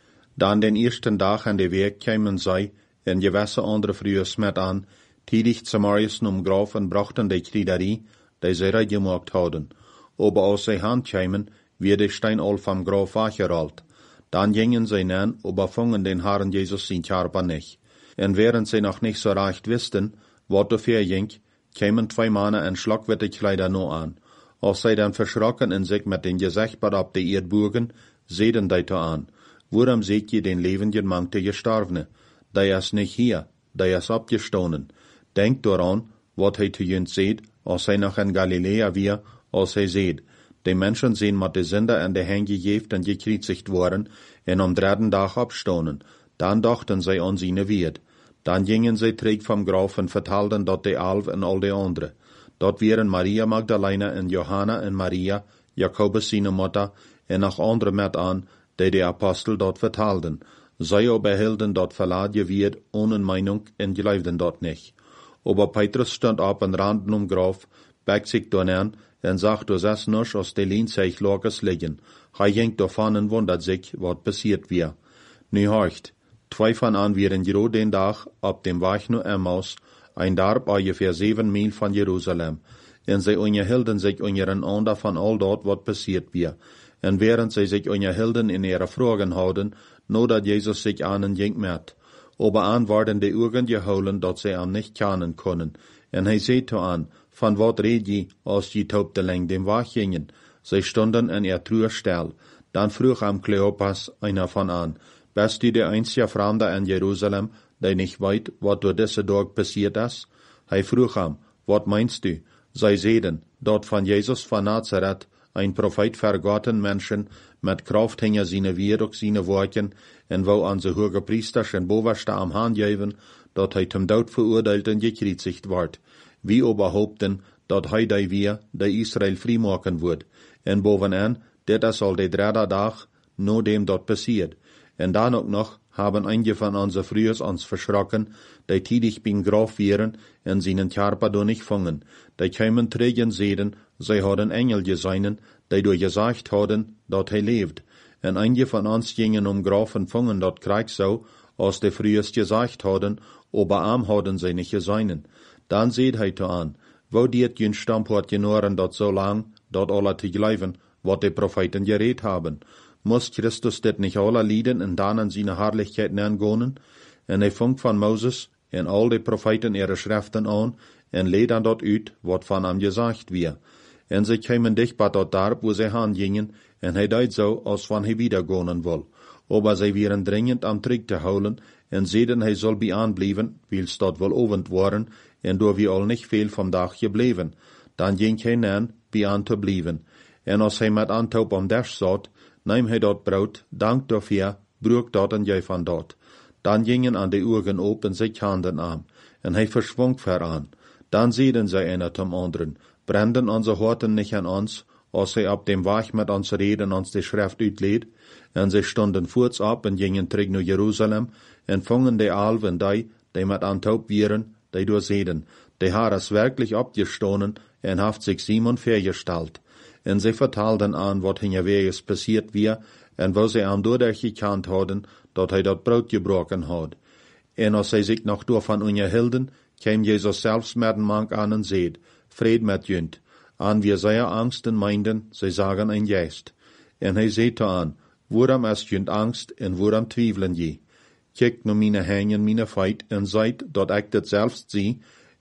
Speaker 1: Dan den ersten Dag an de Weg kämen zij, en gewisse andere Frühes met aan, tidig zum Morgen um graf en brachten de kriederie, die zij reid gemaakt hadden. Aber als zij hand kämen, wird de Stein al vom graf weggerollt. Dan gingen zij nan, aber fungen den Herrn Jesus sein Karper nicht. En während zij noch nicht so recht wisten, wat er verging, kämen zwei Männer in schlagwitte Kleider no an. Als zij dan verschrocken en sich mit den Gesichtern ab de Erdburgen, seden die to an. Worum seht je den lebenden Mann der Gestorvene? Der is nicht hier, der is abgestoßen. Denkt daran, wat hij te jünt seht, als hij noch in Galiläa wir, als hij seht. Die Menschen sehen mit de Sünder an de Hänge gegeft en gekreuzigt worden, en am dritten Tag abstoßen. Dan dachten zij an seine Wied. Dan gingen zij terug vom Graf en vertelden dat de Alf en al de andere. Dat wären Maria Magdalena en Johanna en Maria, Jakobus seine Mutter, en noch andere met aan, die de Apostel dat vertelden. Zij aber hielden dat verladen wird, ohne Meinung, en geloofden dat nicht. Aber Petrus stond op en randen um Graf, beck sich donan, en zag du zes nusch aus de Lienzeig Lokes liggen. Hij ging davon en wundert sich, wat passiert wir. Nu horcht, zwei von an wären gero den Tag, ab dem Weg nu Emmaus, ein Darb ungefähr sieben Mil von Jerusalem. En zij unterhielden sich untereinander von all dort, wat passiert wir. En während zij sich unterhielden in ihre Fragen houden, no dat Jesus sich ahnen ging met. Aber an worden de Augen geholen, dat zij an nicht kennen können. En hij zei an, van wat red je, als je taubteling dem Weg gingen? Zij stonden in ihr Truhe still. Dan vroeg am Kleopas einer von an, bist du der einzige Fremde in Jerusalem, der nicht weet, wat door deze dag passiert is? Hij vroeg am, wat meinst du? Zij zeiden, dat van Jesus van Nazareth, ein Prophet vergotten Menschen, mit Kraft hinge seine Wied ook seine Worten, en wou an ze hoge Priesters en bovenste am Hand geven, dat hij zum Dood verurteilt en gekreuzigt ward. Wie aber hoopten, dat hij die wir, die Israel vrijmaken wordt. En bovenaan, dit is al de derde dag, no dem dat passiert. En dan ook nog, haben einige von onze Frühes ons verschrocken, die tidig bin Graf wären, en seinen Karper do nicht fangen. Die kämen trägen sehen, zij hadden Engel geseinen, die do gesagt hadden, dat hij leeft. En einige von ons gingen um Graf en fangen dat Krieg so, als de Frühes gesagt hadden, aber am hadden zij nicht geseinen. Dan seht hij to an, wo diet jün Stamport genoren dat so lang, dat alle te geloven, wat de Propheten gereed haben. Muss Christus dit nicht alle lieden en dan an seine Herrlichkeit neergonen? En hij funkt van Moses en al de Propheten ihre Schriften aan, en leed dan dat uit, wat van hem gesagt wir. En zij kämen dicht bij dat Darb, wo zij haan gingen, en hij deed zo, als van hij wiedergonen wil. Aber zij wären dringend am Trick te houden, en zeiden hij zal bij aanblijven, wils dat wel ovend worden, en door wie al niet veel vom dag gebleven. Dan ging hij nan, bij aan te blijven. En als hij met aantoop om des zat, neem hij dat brood, dank dafür, broek dat en jij van dat. Dan gingen an de Augen op en zich handen aan, en hij verschwong veraan. Dan zeiden zij einer zum anderen, branden onze Horten nicht an ons, als hij op dem Weg met ons reden ons de Schrift uitleed, en zij stonden voorts op en gingen terug naar Jeruzalem, en vongen de alven die, die met aantoop wieren, die door zeiden, de Herr is werkelijk opgestonen en heeft zich Simon vergesteld. En zij vertelden aan wat hinterwegs passiert wir, en wo zij aan doordat gekend hadden, dat hij dat brood gebroken had. En als zij zich nog door van unterhielden, kwam Jezus zelfs met een mank aan en zeid, vrede met junt. An wir zeer angsten meinden, zij zagen een geest. En hij zeid aan, waarom is junt angst en waarom twijfelen je? Kijk naar mijn hängen, mijn feit, en zeid dat ik dit zelfs zie,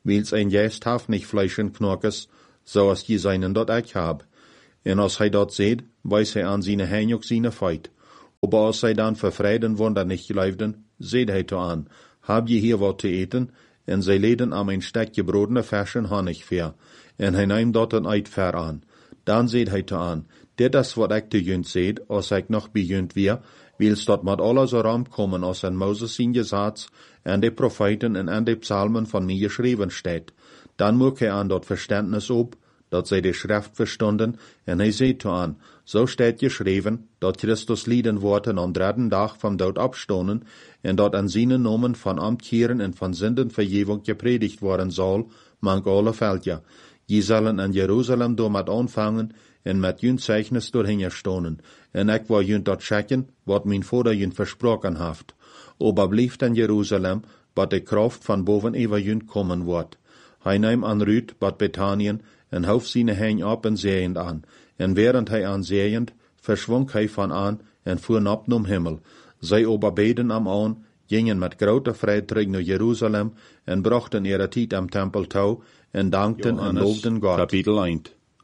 Speaker 1: wils ein Geist haf nicht Fleisch und Knockes, so als je seinen dort ich hab. En als hij dat seht, weiß hij aan zijn hein ook zijn feit. Aber als hij dan verfreiden wunder nicht leifden, seht hij to aan, hab je hier wat te eten, en zij leden am ein stekje brodene Fäschen Honig ver, en hij neemt dat een uit ver aan. Dan seht hij to aan, dit is wat ik te junt seht, als ik nog bejunt weer, wils dat met alles ram komen als en Moses zijn gezats, en de profeten en en de psalmen van mij geschreven steht. Dan moet hij aan dat verständnis op, dat zij de schrift verstonden, en hij zei to aan, zo steht geschreven, dat Christus lieden worden am dritten dag vom dood abstonen, en dat an seinen Nomen van Amtkeren en van Sündenvergebung gepredigt worden zal, mank alle Veldja. Je zullen in Jeruzalem door met aanvangen, en met jun zeichnis doorheen stonen, en ik wil jun dat checken, wat mijn vader jun versproken heeft. Aber blijft in Jeruzalem, wat de kracht van boven over jun komen wordt. Hij neemt aan Ruud, bad Bethanien, en hoofd zijn hein op en zeeend aan, en während hij aan zeeend, verschwonk hij van aan, en voer op nom Himmel. Zij aber beden am aan, gingen met grote vrijheid terug naar Jeruzalem, en brachten ihre tijd am Tempel touw, en dankten
Speaker 2: Johannes,
Speaker 1: en loofden Gott.
Speaker 2: Kapitel één.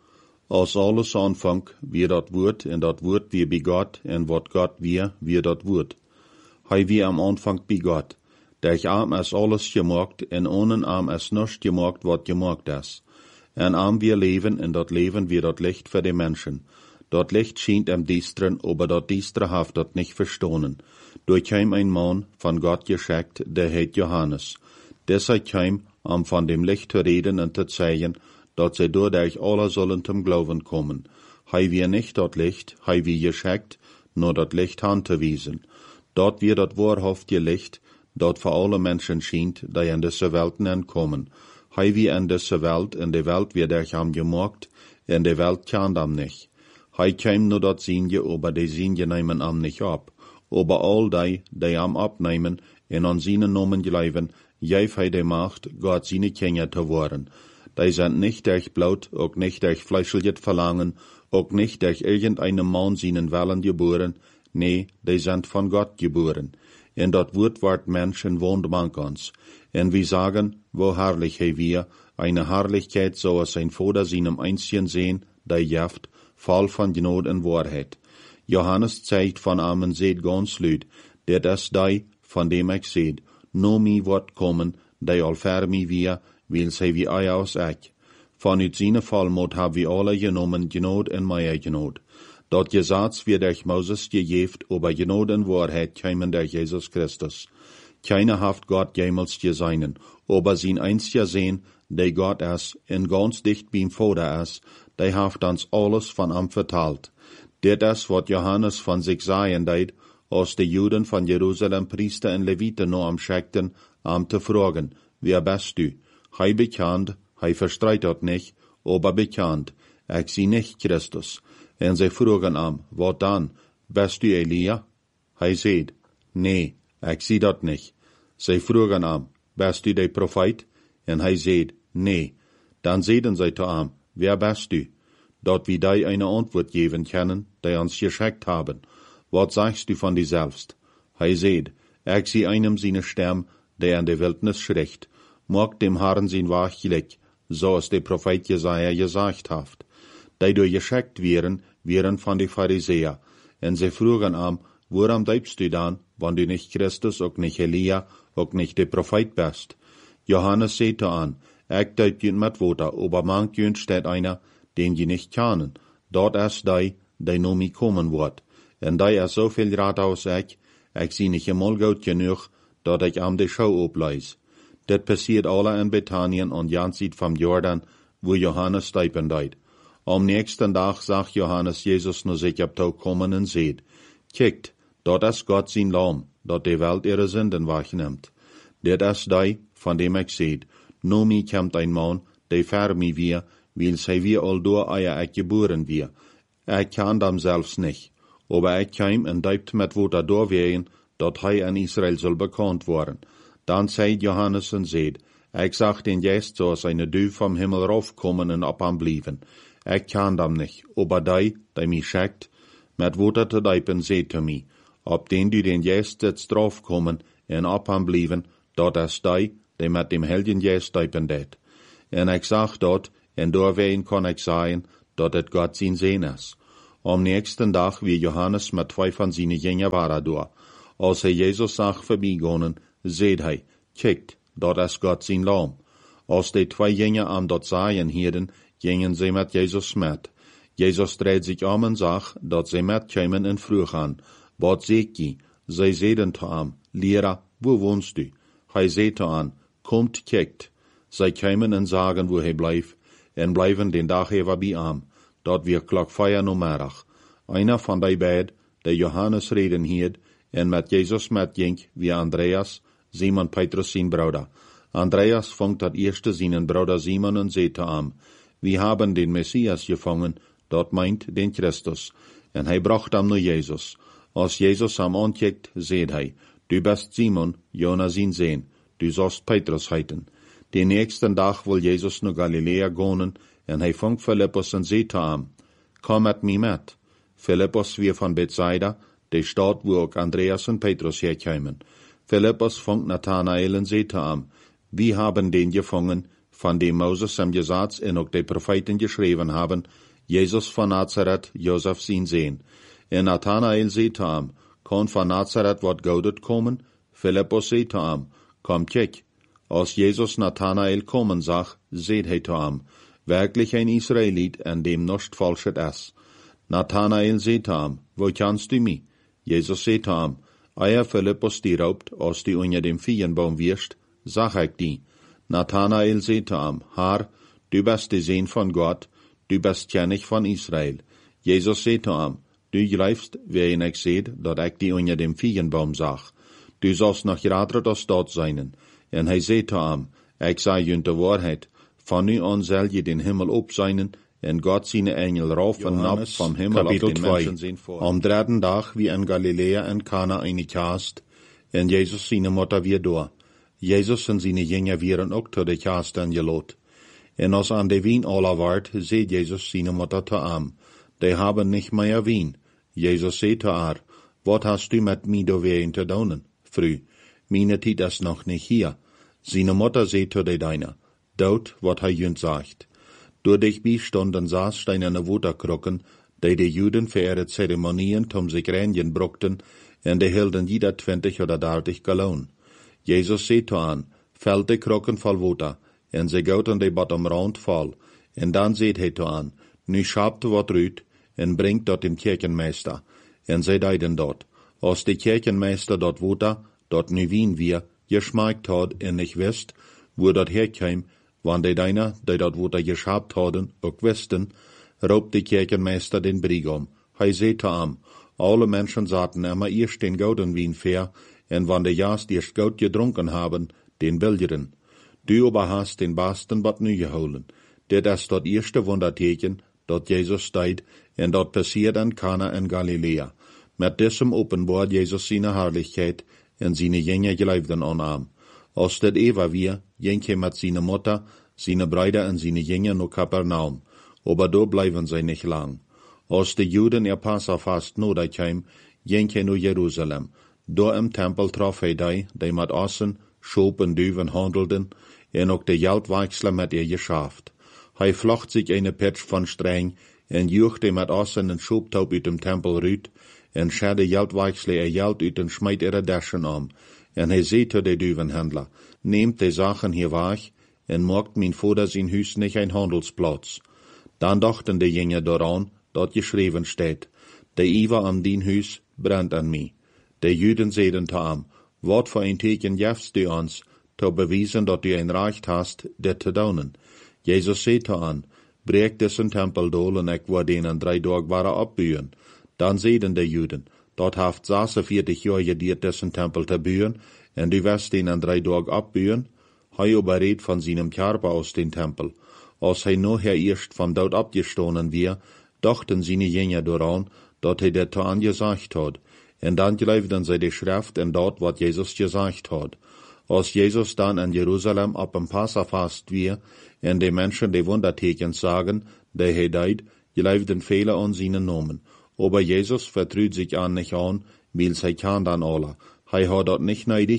Speaker 2: Als alles aanvang, wie dat woord, en dat woord wie bij God, en wat God wie, wie dat woord. Hij wie am aanvang bij God. Der arm is alles gemaakt, en ohne arm is nichts gemaakt wat gemaakt is. En arm wir leven, en dat leven wie dat licht voor de mensen. Dat licht schijnt am Diesteren, aber dat Diestre haft dat nicht verstonen. Durch hem ein Mann von Gott geschickt, der heet Johannes. Deshalb kam, um von dem Licht zu reden und zu zeigen, dat zij doordat alle zullen zum Glauben kommen. Hij wie nicht dat Licht, hij wie geschickt, nur dat Licht hand te wiesen. Dort wir dat wahrhaftige Licht, dat voor alle Menschen schijnt, die in deze Welten entkommen. Hij wie in deze Welt, in de Welt wird er ham gemaakt, in de Welt kan am nicht. Hij kwam nur dat Sinje, aber die Sinje nemen am nicht ab. Aber all die, die am abnehmen, en an seinen Namen gleiben, geef hij de Macht, Gott seine Kinder te worden. Die sind nicht durch Blut, auch nicht durch fleischliches Verlangen, auch nicht durch irgendeinem Mann seinen Willen geboren, nee, die sind von Gott geboren. En dat Wort ward Mensch en wohnt mank uns. En wir sagen, wo herrlich he wir, eine Herrlichkeit, so als sein Vater seinem Einzigen sehen, der jaft, voll von Gnade und Wahrheit. Johannes zeigt von Amen seht ganz lüd, der das die, von dem ich seht, no mi wird kommen, der all fer mi wir, will sei wie ei aus ich. Von ut seine Vollmut hab wir alle genommen, Gnade und Meier Gnade. Dat Gesetz wird durch Moses gegeft, aber Gnade und Wahrheit kämen durch Jesus Christus. Keiner haft Gott jemals geseinen, aber sein einziger Sehn, der Gott ist, en ganz dicht beim Vater ist, der haft uns alles von ihm vertalt. Dit is wat Johannes von sich sagen deed, als de Juden von Jerusalem Priester en Leviten nur am schickten, am te fragen, wer bist du? Hij bekannt, hij verstreitet nicht, aber bekannt, ich sie nicht Christus. En sie fragen am, wat dann? Bist du Elia? Hij seht, nee, ich sie dat nicht. Sie fragen am, bist du der Prophet? En hij seht, nee. Dann sehen sie zu am, wer bist du? Dat wir die eine Antwort geben können, die uns geschickt haben. Was sagst du von dir selbst? Hij seht, ich sie einem seine Stamm, der in der Wildnis schricht, mag dem Herrn sein Wachglick, so als der Prophet Jesaja gesagt hat. Die durch geschickt wären, wären von den Pharisäer, und sie fragen am, woran bleibst du dann, wenn du nicht Christus, auch nicht Elia, auch nicht der Prophet bist? Johannes sagte an, ich deut jünd mit Wasser, aber manch jünd steht einer, den je nicht kennen. Dort ist die, die no mi kommen wird. Und die ist so viel Rat aus ich, ich sie nicht einmal gut genug, dat ich am de Schau obleis. Dat passiert alle in Bethanien und Jansit vom Jordan, wo Johannes steipen deut. Am nächsten Tag sagt Johannes Jesus nur sich ab Tau kommen und seht, kijkt, dort ist Gott sein Lamm, dat die Welt ihre Sünden wegnimmt. Dat ist die, von dem ich seht, no mi kommt ein Mann, der fer mi wir, weil sei wir all door eier ich geboren wir. Ich kann dem selbst nicht, aber ich kam und deibt mit Wasser durchwehen, dat hij in Israel soll bekannt worden. Dann sagt Johannes und seht, ich sag den jetzt, so als eine Dü vom Himmel raufkommen und abanblieben. Ich kann dem nicht, aber die, die mich schickt, mit Wasser zu deipen, seht zu mir, ob den du den jetzt jetzt draufkommen und abanblieben, dat ist die, die mit dem Helden stuipen deed. En ik zag dat, en doorween kon ik zeggen, dat het God zijn zin is. Am nächsten Tag wie Johannes mit zwei von seinen Jüngern war door. Als hij Jesus zag voorbijgaan, zei hij, kijkt, dat is God zijn lam. Als die twee Jünger am dat zagen hielden, gingen sie mit Jesus met. Jesus dreht sich om en zag, dat sie metkomen en vroeg aan, wat zegt je? Zij zeiden te hem, Lehrer, wo wohnst du? Hij zei te hen, komt, kijkt. Zij komen en zagen wo hij blijft, en blijven den dag even bij hem. Dat weer klok vier namiddag. Einer van die beiden, der Johannes reden hield, en met Jesus metging, wie Andreas, Simon Petrus zijn bruder. Andreas vangt dat eerste zijn bruder Simon en zei te hem, we hebben den Messias gevangen, dat meint den Christus. En hij bracht hem naar Jezus. Als Jezus hem aankijkt, zei hij, du bist Simon, Jonas zijn zoon, du zost Petrus heiten. Den nächsten dag wil Jezus naar Galilea gaan, en hij vangt Philippus en zei te hem, kom met mij met. Philippus weer van Bethsaida, de stad wo ook Andreas en Petrus herkwamen. Philippus vangt Nathanael en zei te hem, we hebben den gevangen, van dem Moses hem gezegd en ook de profeten geschreven hebben, Jezus van Nazareth, Josef zijn zoon. En Nathanael zei te hem, kan van Nazareth wat Goudet komen? Philippus zei te hem, kom kijk. Als Jezus Nathanael komen zag, zei hij te hem, werkelijk een Israëliet en dem nicht falschet is. Nathanael zei te hem, wo kennst du mij? Jezus zei te hem, eier Philippus die raubt, als die onder dem Viehenbaum wirst, zag ik die. Nathanael zei te hem, Herr, du bist de Zoon van God, du bist König van Israël. Jezus zei te hem, du geloofst, waarin ik zei, dat ik die onder dem Viehenbaum zag. Du zost nog rater als dat zijn. En hij zei te hem, ik zei je de waarheid, van nu aan zal je den Himmel opzijnen, en God zijn engel rauf en nap vom Himmel op den Menschen zien voor. Am dritten dag wie in Galilea en Kana eine Kast, en Jezus zijn Mutter weer door. Jezus en zijn Jünger wieren ook tot de Kast angelot. En als aan de wien alle waard, zei Jezus zijn Mutter te hem, die haben nicht mehr wien. Jezus zei te haar, wat hast du met mij doorween te doen? Früh, meine tijd is nog nicht hier. Seine Mutter zei te de deiner, dood wat hij junt sagt. Door dich bijstonden saß steinerne Waterkrukken, die de Juden für ihre Zeremonien tom sich reinigen bruckten, en de hielden jeder twintig oder dertig Gallon. Jesus zei te aan, vult de krukken vol water, en ze goten de bottom rond vol, en dan zei hij te aan, nu schapt wat ruit, en brengt dat dem Kirchenmeister, en zij deiden dat. Als de Kirchenmeister dat water, dat nu wien wir, geschmeckt had en nicht wist, wo dat herkwam, wann de deiner, die dat water geschabt hadden, ook wisten, roopt de Kirchenmeister den Brigom. Hij zei te hem, alle Menschen zaten immer eerst den gouden wien ver, en wann de jaast eerst goud gedronken haben, den billigen. Du aber hast den basten wat nu geholen. Dit is dat eerste wonderteken, dat Jezus deed, en dat passiert in Kana in Galilea. Met diesem openbaart Jezus zijn herrlichkeit, en zijn Jünger geloofden aan hem. Als dit Eva weer, ging hij met zijn Mutter, zijn Brüder en zijn Jünger naar Kapernaum. Aber do blijven zij nicht lang. Als de Juden ihr Passafast nodig kwam, ging hij naar Jeruzalem. Door im Tempel trof hij die, die met ossen, schoop en duwen handelden, en ook de geldwechsler met ihr geschaft. Hij vlocht sich eine Pitsch van streng, en juchte met ossen en schooptaup uit dem Tempel ruut, en scher de geldwechsler ihr geld uit en smijt ihre Daschen om. En hij zei te de duwenhandler, nehmt de Sachen hier weg, en maakt mijn vader zijn huis nicht ein Handelsplatz. Dan dachten de Jünger daran, dat geschreven steht, de Iva an dien huis brennt an mij. De Juden zeiden te hem, wat voor een teken jefst du ons, te bewijzen dat du een recht hast, dit te doen. Jezus zei te hen, breek diesen tempel dol en ik word den in drie dagen waren opbouwen. Dan zeiden de Juden, dat heeft zesenveertig jaar gediert diesen tempel te bouwen, en du wirst den in drie dagen opbouwen. Hij überreed van seinem Körper aus den Tempel. Als hij nachher eerst vom Dood abgestoßen weer, dachten seine Jünger daran, dat hij dit te gesagt had. En dan geloofden zij de Schrift en dat wat Jezus gesagt had. Als Jezus dan in Jerusalem op een Passafast weer, en de Menschen de Wundertekens sagen, die hij deed, geloofden vele an seinen Namen. Aber Jezus vertruut sich an nicht an, weil hij kan dan alle. Hij had dat nicht neidig,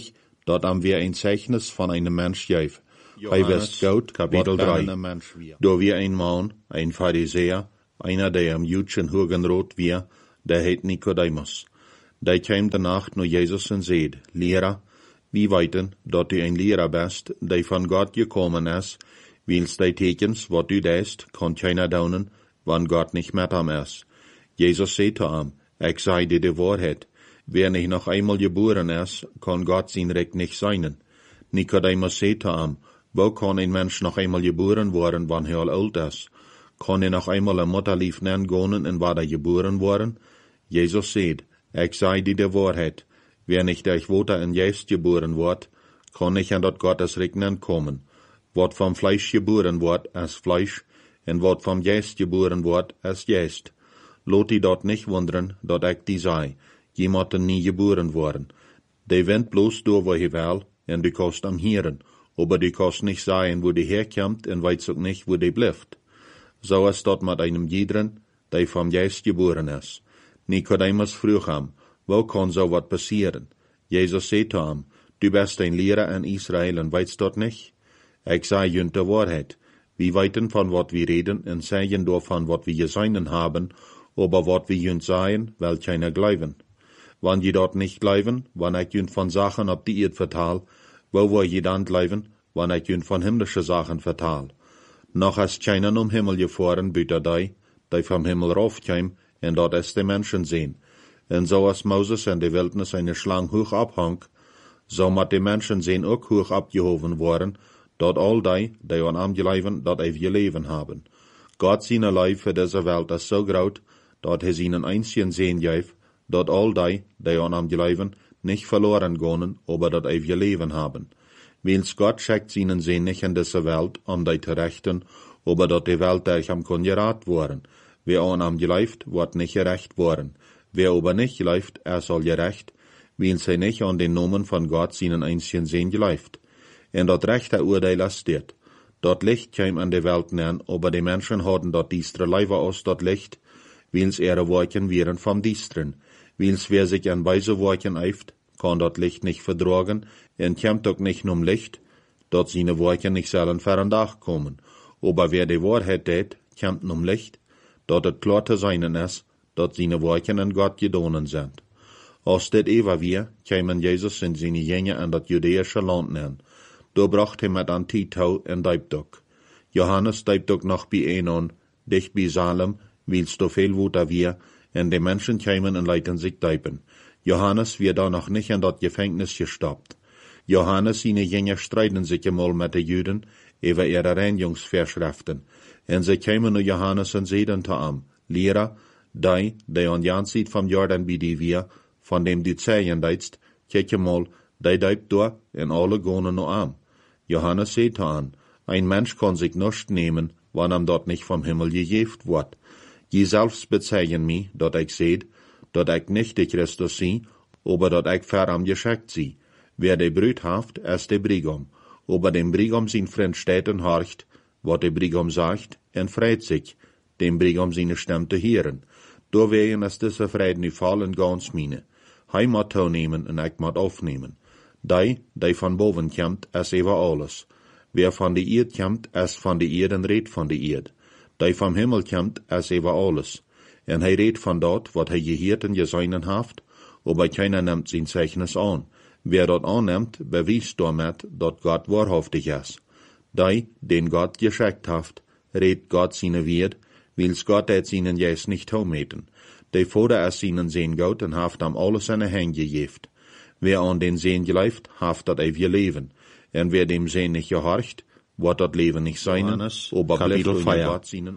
Speaker 2: dort haben wir ein Zeichnis von einem Mensch gef. Hij wist Gott, Kapitel drei. Da wir ein Mann, ein Pharisäer, einer der am jüdischen Hugenrot wir, der heit Nikodemus. Der kam danach nur Jesus und seht, Lehrer, wie weiten, dort du ein Lehrer bist, der von Gott gekommen ist, wils die Tekens, wat du deist, kann keiner daunen, wann Gott nicht mit ihm ist. Jesus sagt zu ihm, ich sei dir die Wahrheit, wer nicht noch einmal geboren ist, kann Gott sein Recht nicht sein. Nikodemus sagt zu ihm, wo kann ein Mensch noch einmal geboren worden, wann er alt ist? Kann er noch einmal ein Mutterlief nennen gehen, in war er geboren worden? Jesus sagt, ich sei dir die Wahrheit, wer nicht durch Wasser in Geist geboren wird, kann nicht an dort Gottes Reich kommen. Wat vom Fleisch geboren wird, ist Fleisch, und wat vom Geist geboren wird, ist Geist. Lot die dort nicht wundern, dort ich die sei, jemand nie geboren worden. Die wendt bloß durch, wo er will, und die kost am Hieren, aber die kost nicht sein, wo die herkommt, und weiß auch nicht, wo die bleibt. So ist dort mit einem jeden, der vom Geist geboren ist. Nikodemus frug ihm, wo kann so wat passieren? Jesus sagt zu ihm, du bist ein Lehrer in Israel und weißt dort nicht? Ich sei jünt der Wahrheit. Wir weiten von wat wir reden und sagen davon wat wir gesehen haben, aber wat wir jünt seien, will keiner glauben. Wann je dort nicht glauben, wann ich jünt von Sachen ob die Erd vertal, wo wir je dann glauben, wann ich jünt von himmlische Sachen vertal. Noch ist keiner um Himmel gefahren, büter die, die vom Himmel raufkäm, und dort ist die Menschen sehen. Und so als Moses in der Wildnis eine Schlange hoch abhang, so mat die Menschen sehen auch hoch abgehoben worden, dort all die, die an am Leben, dort ewige Leben haben. Gott seine Leib für diese Welt ist so groß, dort er seinen einzigen Sehen gef, dort all die, die an am Leben, nicht verloren gehen, aber dort ewige Leben haben. Wils Gott schickt seinen Sehen nicht in diese Welt, um die zu rechten, aber dort die Welt durch am konjerat worden. Wer an am geleift, wird nicht gerecht worden. Wer aber nicht geleift, er soll gerecht, wils er nicht an den Namen von Gott seinen einzigen Sehen geleift. En dat rechte Urteil ist dit. Dort Licht käm an de Welt nähen, aber die Menschen hatten dort diestre Leiber aus dort Licht, wils ihre Worken wären vom Diestren. Wils wer sich an weise Worken eift, kann dort Licht nicht verdragen, en kämmt doch nicht um Licht, dort seine Worken nicht sollen fern Dach kommen. Aber wer die Wahrheit tät, kämmt um Licht, dort het klar zu seinen ist, dort seine Worken an Gott gedonen sind. Aus det Eva wir, kämen Jesus in seine Jünger an dat jüdische Land nähen. Da bracht er mit an Titau in Deibdok. Johannes Deibdok noch bei Enon, dicht bei Salem, wils do viel Wuter wir, en die Menschen kämen und leiten sich Deiben. Johannes wird da noch nicht in dat Gefängnis gestoppt. Johannes seine Jünger streiten sich einmal mit den Juden über ihre Reinigungsvorschriften. En sie kämen nur Johannes und seiden zu ihm, Lehrer, die, die an Jan sieht vom Jordan bei die wir, von dem du zählen deitst, kijk mal, die deibt da, en alle gonen no am. Johannes sagt an, ein Mensch kann sich nicht nehmen, wann ihm dort nicht vom Himmel gegeft wird. Je selbst bezeichnen mich, dort ich seht, dort ich nicht der Christus sie, aber dort ich fer am geschickt sie. Wer de Brüt haft, ist der Brigam. Aber dem Brigam sein Freund steht und horcht, wat der Brigam sagt, en freit sich, dem Brigam seine Stimme zu hören. Da wegen ist diese Freude nicht fallen ganz meine. Hij moet toenemen en ik moet aufnehmen. Die, die von boven kommt, ist über alles. Wer von der Erd kommt, ist von der Erd und redt von der Erd. Die vom Himmel kommt, ist über alles. En hij redt von dort, wat hij gehört und gesehen haft, aber keiner nimmt sein Zeichnis an. Wer dort annimmt, beweist damit, dat Gott wahrhaftig ist. Die, den Gott geschickt haft, redt Gott seine Wert, wils Gott et seinen Geist nicht taumeten. Die Vater ist seinen Sehen Gott und haft am alles seine Hände gegeft. Wer an den Sehen geleift, haft dat ewige Leben. En wer dem Sehen nicht gehorcht, wird dat Leben nicht sein, aber Kapitel vier.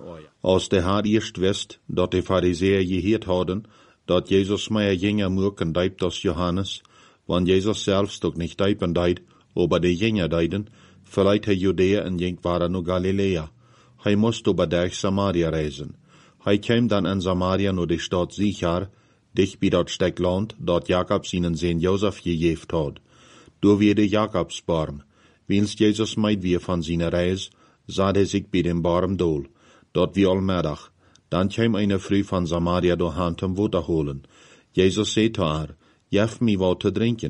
Speaker 2: Aus der hat erst wisst, dat die Pharisäer gehört hadden, dat Jesus mehr Jünger mürken deibt als Johannes, wann Jesus selbst doch nicht deipen deit, aber die Jünger deiden, vielleicht er Judäa und jink waren nur Galiläa. Hij musste über durch Samaria reisen. Hij käm dann in Samaria nur die Stadt Sichar, dicht bei dort Steckland, dort Jakob seinen Sohn Josef gegeft hat. Du wie der Jakobsbaum. Wils Jesus meid wir von seiner Reis, sah er sich bei dem Baum dol. Dort wie allmädig. Dann käm eine Früh von Samaria durch Hand zum Wasser holen. Jesus sagt zu ihr, jef mi wat zu trinken.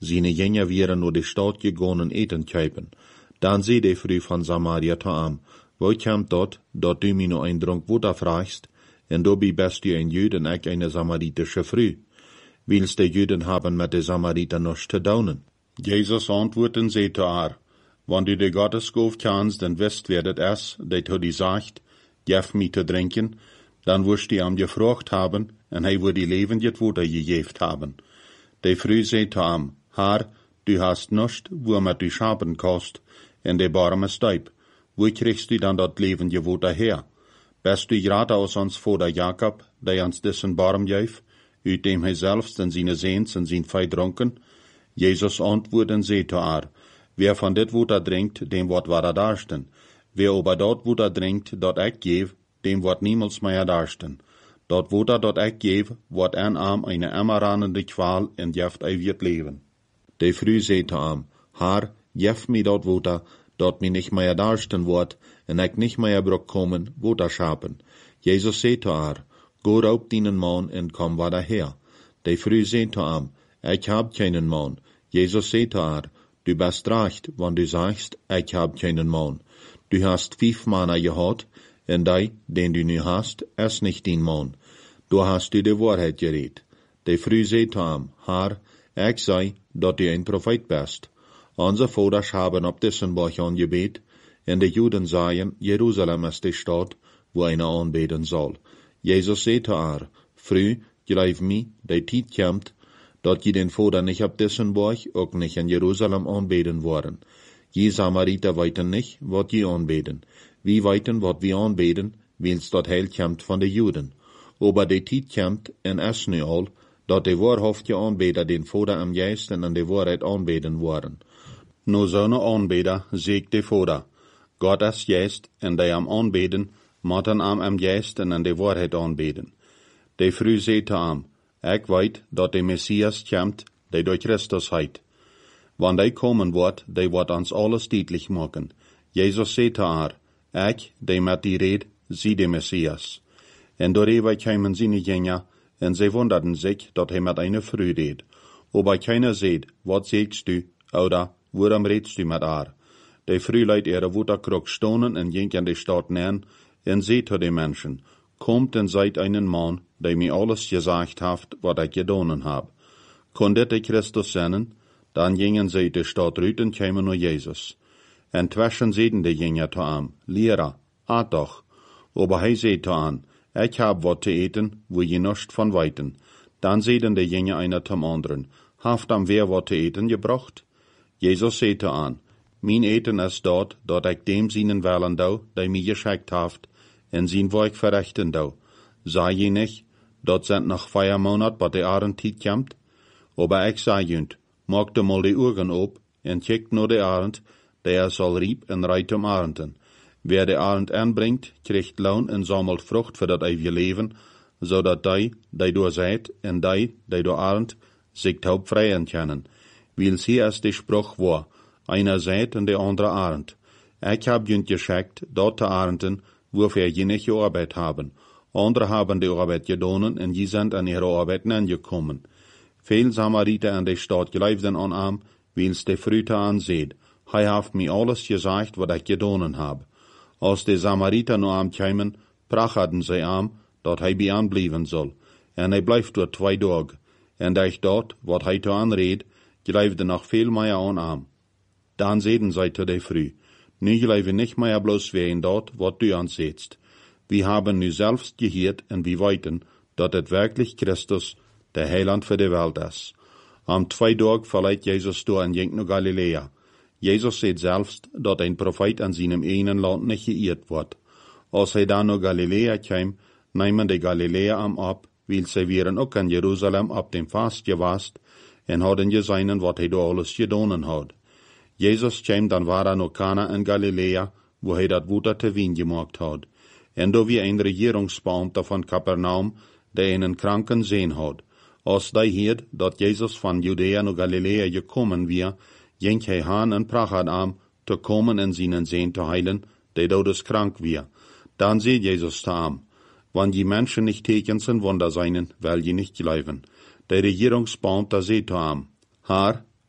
Speaker 2: Seine Jünger wären nur die Stadt gegangen eten käpen. Dann seh de früh von Samaria ta am, wo kommt dort, dort du mir nur ein Drunk Wasser fragst, en du bi best du ein Jüd en ich eine samaritische Früh. Willst de Jüden haben mit de Samariter noch zu daunen? Jesus antworten sie zu ar, wann du de Gottesgof kannst, dann wisst werdet es, de to die sagt, gef mi zu trinken, dann wirst die am gefragt haben, en hij wird die levendig Wasser gegeft haben. De Früh sie zu am, Haar, du hast nicht, wo mit du schapen kost, en de barme Steib. Wo kriegst du dann dat levendige Wasser her? Best du gerade aus ons Vater Jakob, der uns diesen Barm geef, uit dem hij selbst en seine Seens en zijn Fei dronken? Jesus antwoorden sie zu ar, wer von dit Wasser trinkt, dem wird wahrer darsten. Wer aber dort Wasser trinkt, dort ich geef, dem wird niemals mehr darsten. Dort Wasser, dort ich geef, wird ein Arm eine emmerranende Qual en jeft ewiget Leben. De Früh sei zu am, Haar, jef mi dort Wasser, dort mi nicht mehr darsten wird, en ich nicht mehr brauch kommen, Wasser schapen. Jesus sei zu ar, go raub deinen Mann en komm wieder her. De Früh sei zu am, ich hab keinen Mann. Jesus sei zu ar, du bist recht, wann du sagst, ich hab keinen Mann. Du hast fünf Männer gehad, en die, den du nu hast, ist nicht dein Mann. Du hast du die Wahrheit geredet. De Früh sei zu am, Haar, ich sei, dat du ein Prophet bist. Unsere Vater haben auf diesen Berg angebet, en de Juden sagen, Jerusalem ist die Stadt, wo einer anbeten soll. Jesus sei zu ar, Früh, glaub mi, de Tid kommt, dat je den Vater nicht auf diesen Berg, auch nicht in Jerusalem anbeten worden. Je Samariter weiten nicht, wat je anbeten. Wie weiten, wat wir anbeten, wils dat Heil kommt von de Juden. Aber de Tid kommt, en es nu al, dat de wahrhaftige Anbeter den Vater am Geist en an de Wahrheit anbeten worden. No zo'n Anbeter zegt de Vater, Gott is Geist, en die am Anbeten, moeten am am Geist en an de Wahrheit anbeten. De Früh zei te am, ik weet dat de Messias komt, die door Christus heit. Wann die komen wordt, die wordt ons alles duidelijk maken. Jesus zei te haar, ik, die met die red, zie de Messias. En doorheen kwamen zijn Jünger, en zij wunderten zich dat hij met eine Früh reed. Aber keiner seht, wat zegst du, oder worum redst du mit haar? De Früh leidt ihre Wutterkrug stonen en ging in de Stadt nähen, en seht zu den Menschen, kommt en seid einen Mann, der mir alles gesagt haft, wat ich gedonen hab. Kondet de Christus sennen, dann gingen sie de Stadt rüt en kämen nur Jesus. En twischen seden de Jünger zu am, Lehrer, at doch. Aber hij seht zu an, ich hab wat zu eten, wo je nischt von weiten. Dann seden de Jünger einer zum anderen, haft am wer wat zu eten gebracht? Jesus seht an, mein Eten ist dort, dort ich dem seinen Wellen dau, der mir geschickt haft, en sein Werk verrichten dau. Sei je nicht, dort sind noch vier Monat, bat de Arendtied kommt? Aber ich sei jünd, mag de mal die Augen op, en checkt nur de Arend, der soll rieb en reit um Arenden. Wer de Arend anbringt, kriegt Lohn en sammelt Frucht für dat ewige Leben, so dat die, die du seid, en die, die du Arend, sich taub freien können. Wils hier ist die Spruch war, einer seid und der andere Arend. Ich hab jünd geschickt, dort zu Arenden, wofür je nicht Arbeit haben. Andere haben die Arbeit gedonen und je sind an ihre Arbeit angekommen. Viel Samariter in der Stadt gleibten an am, wils de Früte anseht. Hij haft mir alles gesagt, wat ich gedonen hab. Als de Samariter nur am kämen, prachaden sie am, dat hij bei anblieben soll. En hij blijft dort zwei Tage. En da ich dort, wat hij to anred, gleibte noch viel mehr an am. Dann seden sie zu de Früh. Nu gleibe nicht mehr bloß wen dort, wat du ansetzt. Wir haben nu selbst gehört en wir weiten, dat het wirklich Christus, der Heiland für die Welt ist. Am zwei Tag verleiht Jesus durch in Jink nach Galiläa. Jesus sieht selbst, dat ein Prophet an seinem eigenen Land nicht geirrt wird. Als er dann nach Galiläa kam, nehmen die Galiläer am ab, weil sie wären auch in Jerusalem ab dem Fast gewast, en hadden gesehen, wat hij da alles gedonen had. Jesus kam dann war er noch Kana in Galiläa, wo hij dat Wasser te Wein gemacht had. En da wie ein Regierungsbeamter von Kapernaum, der einen Kranken sehen had. Als die hiert, dat Jesus von Judäa nach Galiläa gekommen wir, ging hij han en prachad am, te kommen en seinen Sehn te heilen, der todeskrank wir. Dann seht Jesus ta am, wann die Menschen nicht Tekens und Wunder seinen, weil die nicht glauben. Der Regierungsbeamter seht ta am, Haar,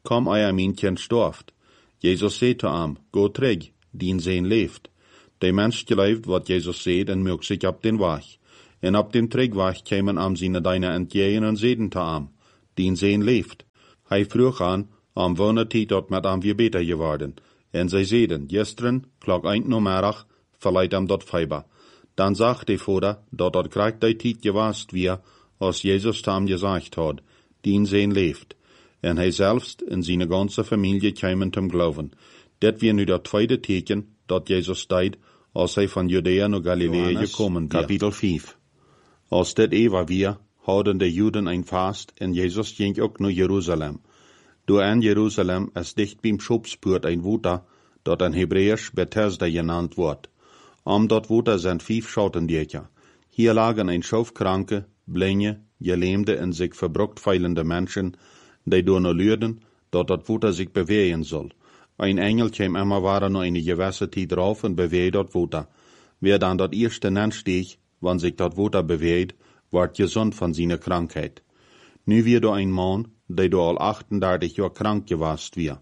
Speaker 2: Kom euer mijn kind storft. Jezus zei te hem, go terug, dien zijn leeft. De mens geloofd wat Jezus zei en maakt zich op den weg. En op den terugweg kwamen am zijn deine entgegen en zeiden te hem, dien zijn leeft. Hij vroeg aan, am wanneer tijd dat met hem weer beter geworden. En zij zeiden, gisteren, klok eind namiddag, verleidt hem dat fiber. Dan zag de vader, dat dat krijgt de tijd gewaast weer, als Jezus hem gezegd had, dien zijn leeft. En hij zelfs en zijn ganze familie kwamen te geloven. Dit weer nu dat tweede teken, dat Jezus deed, als hij van Judea naar Galilea gekomen was. Kapitel vijf. Als dit eeuw weer, houden de Juden een vast, en Jezus ging ook naar Jeruzalem. Door in Jeruzalem is dicht beim Schopspoort een water, dat in Hebräisch Bethesda genannt wordt. Om dat water zijn vijf Schottendiertje. Hier lagen een schoofkranke, blinde, gelähmte en zich verbrukt feilende mensen, die door naar luiden, dat dat water zich bewegen zal. Een engel kwam immer waren naar een gewisse tijd drauf en beweegt dat water. Wer dan dat eerste nensteeg, wanneer zich dat water beweegt, wordt gezond van zijn krankheid. Nu weer door een man, die door al achtendertig jaar krank gewast weer.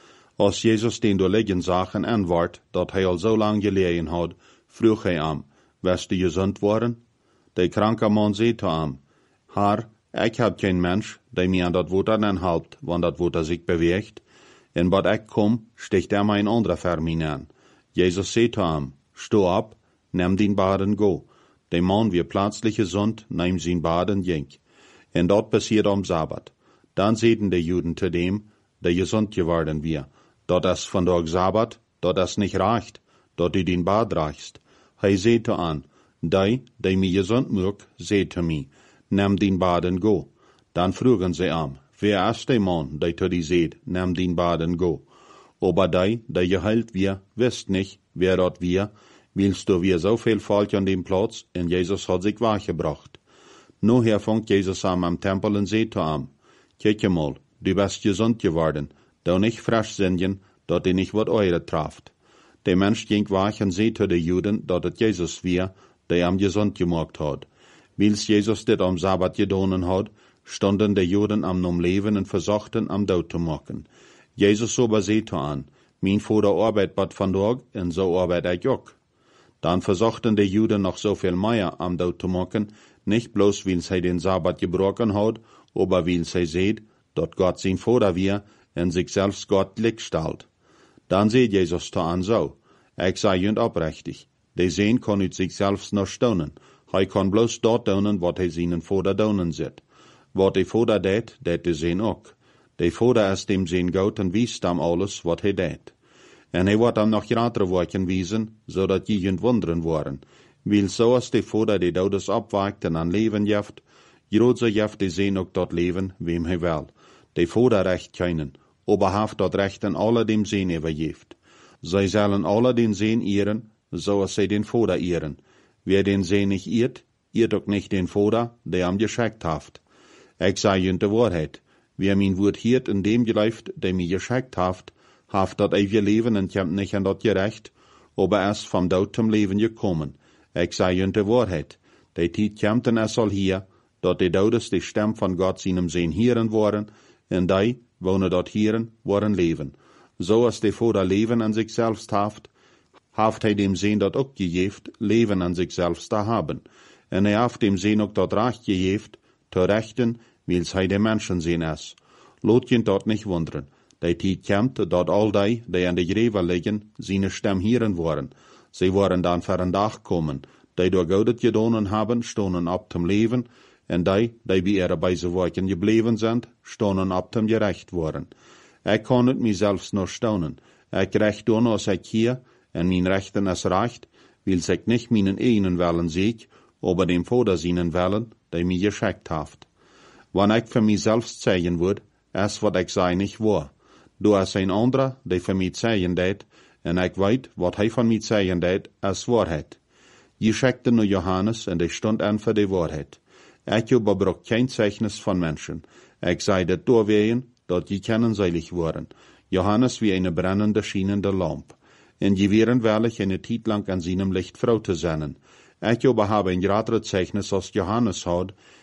Speaker 2: Als Jezus den door liggen zag en antwoord, dat hij al zo lang gelegen had, vroeg hij hem, wist du gezond worden? De kranke man zei te hem, Herr, ik heb geen mens, die mij aan dat water aanhelpt, wanneer dat water zich beweegt. En wat ik kom, sticht er mij een andere vermin aan. Jezus zei te hem, sto op, neem din baden go. De man weer plötzlich gezond, neem zijn baden ging. En dat passiert am Sabbat. Dan zeiden de Juden te dem, die gezond geworden weer, dat is vandaag Sabbat, dat is niet recht, dat du den Bad reichst. Hij zei te aan, die, die mij gezond maakt, zei te mij, neem den baden go. Dan vroegen ze hem, wer is de man, die te die zei, neem den baden go. Aber die, die geheilt wir, wist nicht, wer dat wir, willst du wir so viel Volk an dem Platz, en Jesus hat sich weggebracht. Nu hervangt Jezus aan am Tempel en zei te hem, kijk mal, du bist gezond geworden, du nicht frisch zingen, dat die nicht wat eure traft. De mens ging weg en zei te de Juden, dat het Jezus weer, die am gezond gemaakt had. Wils Jezus dit am Sabbat gedonen had, stonden de Juden am nom leven en verzochten am dood te maken. Jezus aber zei te aan, mijn vader arbeidt bad vandaag, en zo arbeid ik ook. Dan verzochten de Juden nog zoveel meer am dood te maken, nicht bloß wils hij den Sabbat gebroken had, aber wils hij zeid, dat Gott zijn vader weer, en zich zelfs Gott gleichstelt. Dan zei Jezus te aan zo, ik zei junt oprechtig, de zeen kon uit zichzelf nog staunen, hij kon bloos dat doen wat hij zijn vader doen zit. Wat de vader deed, deed de zeen ook. De vader is dem zeen goud en wist hem alles wat hij deed. En hij wordt hem nog grotere woorden wijzen, zodat je kunt wonderen worden. Wil zoals de vader de dodes opwekt en aan leven jeft, grootse jeft de zeen ook dat leven, wem hij wil. De vader recht keinen, aber heeft dat recht en alle dem zeen overgeeft. Zij zullen alle den zeen eeren, zoals zij den vader eeren. Wer den zeen nicht eert, eert ook nicht den vader, der hem geschickt heeft. Ik zei junt de waarheid, wer mijn woord hiert en dem geluift, der mij geschickt heeft, heeft dat eeuwige leven en komt niet aan dat gerecht, aber is vom dood zum leven gekommen. Ik zei junt de waarheid, de tijd komt en es zal hier, dat de dodes de stem van God seinem zeen hieren worden, en die, wonen dat hieren, worden leven. Zoals de vader leven aan zichzelf heeft, heeft hij dem zeen dat ook gegeeft, leven aan zichzelf te hebben. En hij heeft dem zeen ook dat recht gegeeft, te rechten, wils hij de mensen zeen is. Laat je dat niet wonderen. De tijd komt dat al die, die aan de greve liggen, zijn stem hieren worden. Zij worden dan voor een dag komen, die door Gott gedonen hebben, stonden op te leven, en die, die bij ihre bijze werken gebleven zijn, stonden op te gerecht worden. Ik kan het mijzelf nog staunen. Ik recht doen als ik hier, en mijn rechten is recht, wils ik niet mijn eigen willen ziek, aber dem Vader zijn willen, die mij geschickt heeft. Wanneer ik voor mijzelf zeggen word, is wat ik zei niet waar. Door is een andere, die voor mij zeggen deed, en ik weet, wat hij van mij zeggen deed, is waarheid. Je schickte naar Johannes, en die stond aan voor de waarheid. Ik überbrok geen zeichnis van mensen. Ik zei dit doorwegen, dat je kennenzeilig worden. Johannes wie eine brennende, schienende lamp. En je wären wellig eine tijd lang an seinem Licht vrouw te zijn. Ik aber habe een grotere zeichnis als Johannes had,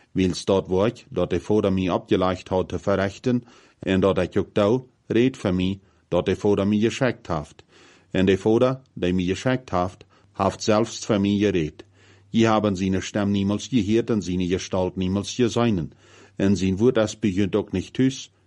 Speaker 2: wils dat werk dat de Vader mij abgeleicht hat te verrichten, en dat ik ook da red voor mij, dat de Vader mij geschickt heeft. En de Vader, der mij geschickt heeft, heeft selbst voor mij gered. Je haben seine Stimme niemals gehört und seine Gestalt niemals gesehen. En zijn woord is begint ook nicht thuis,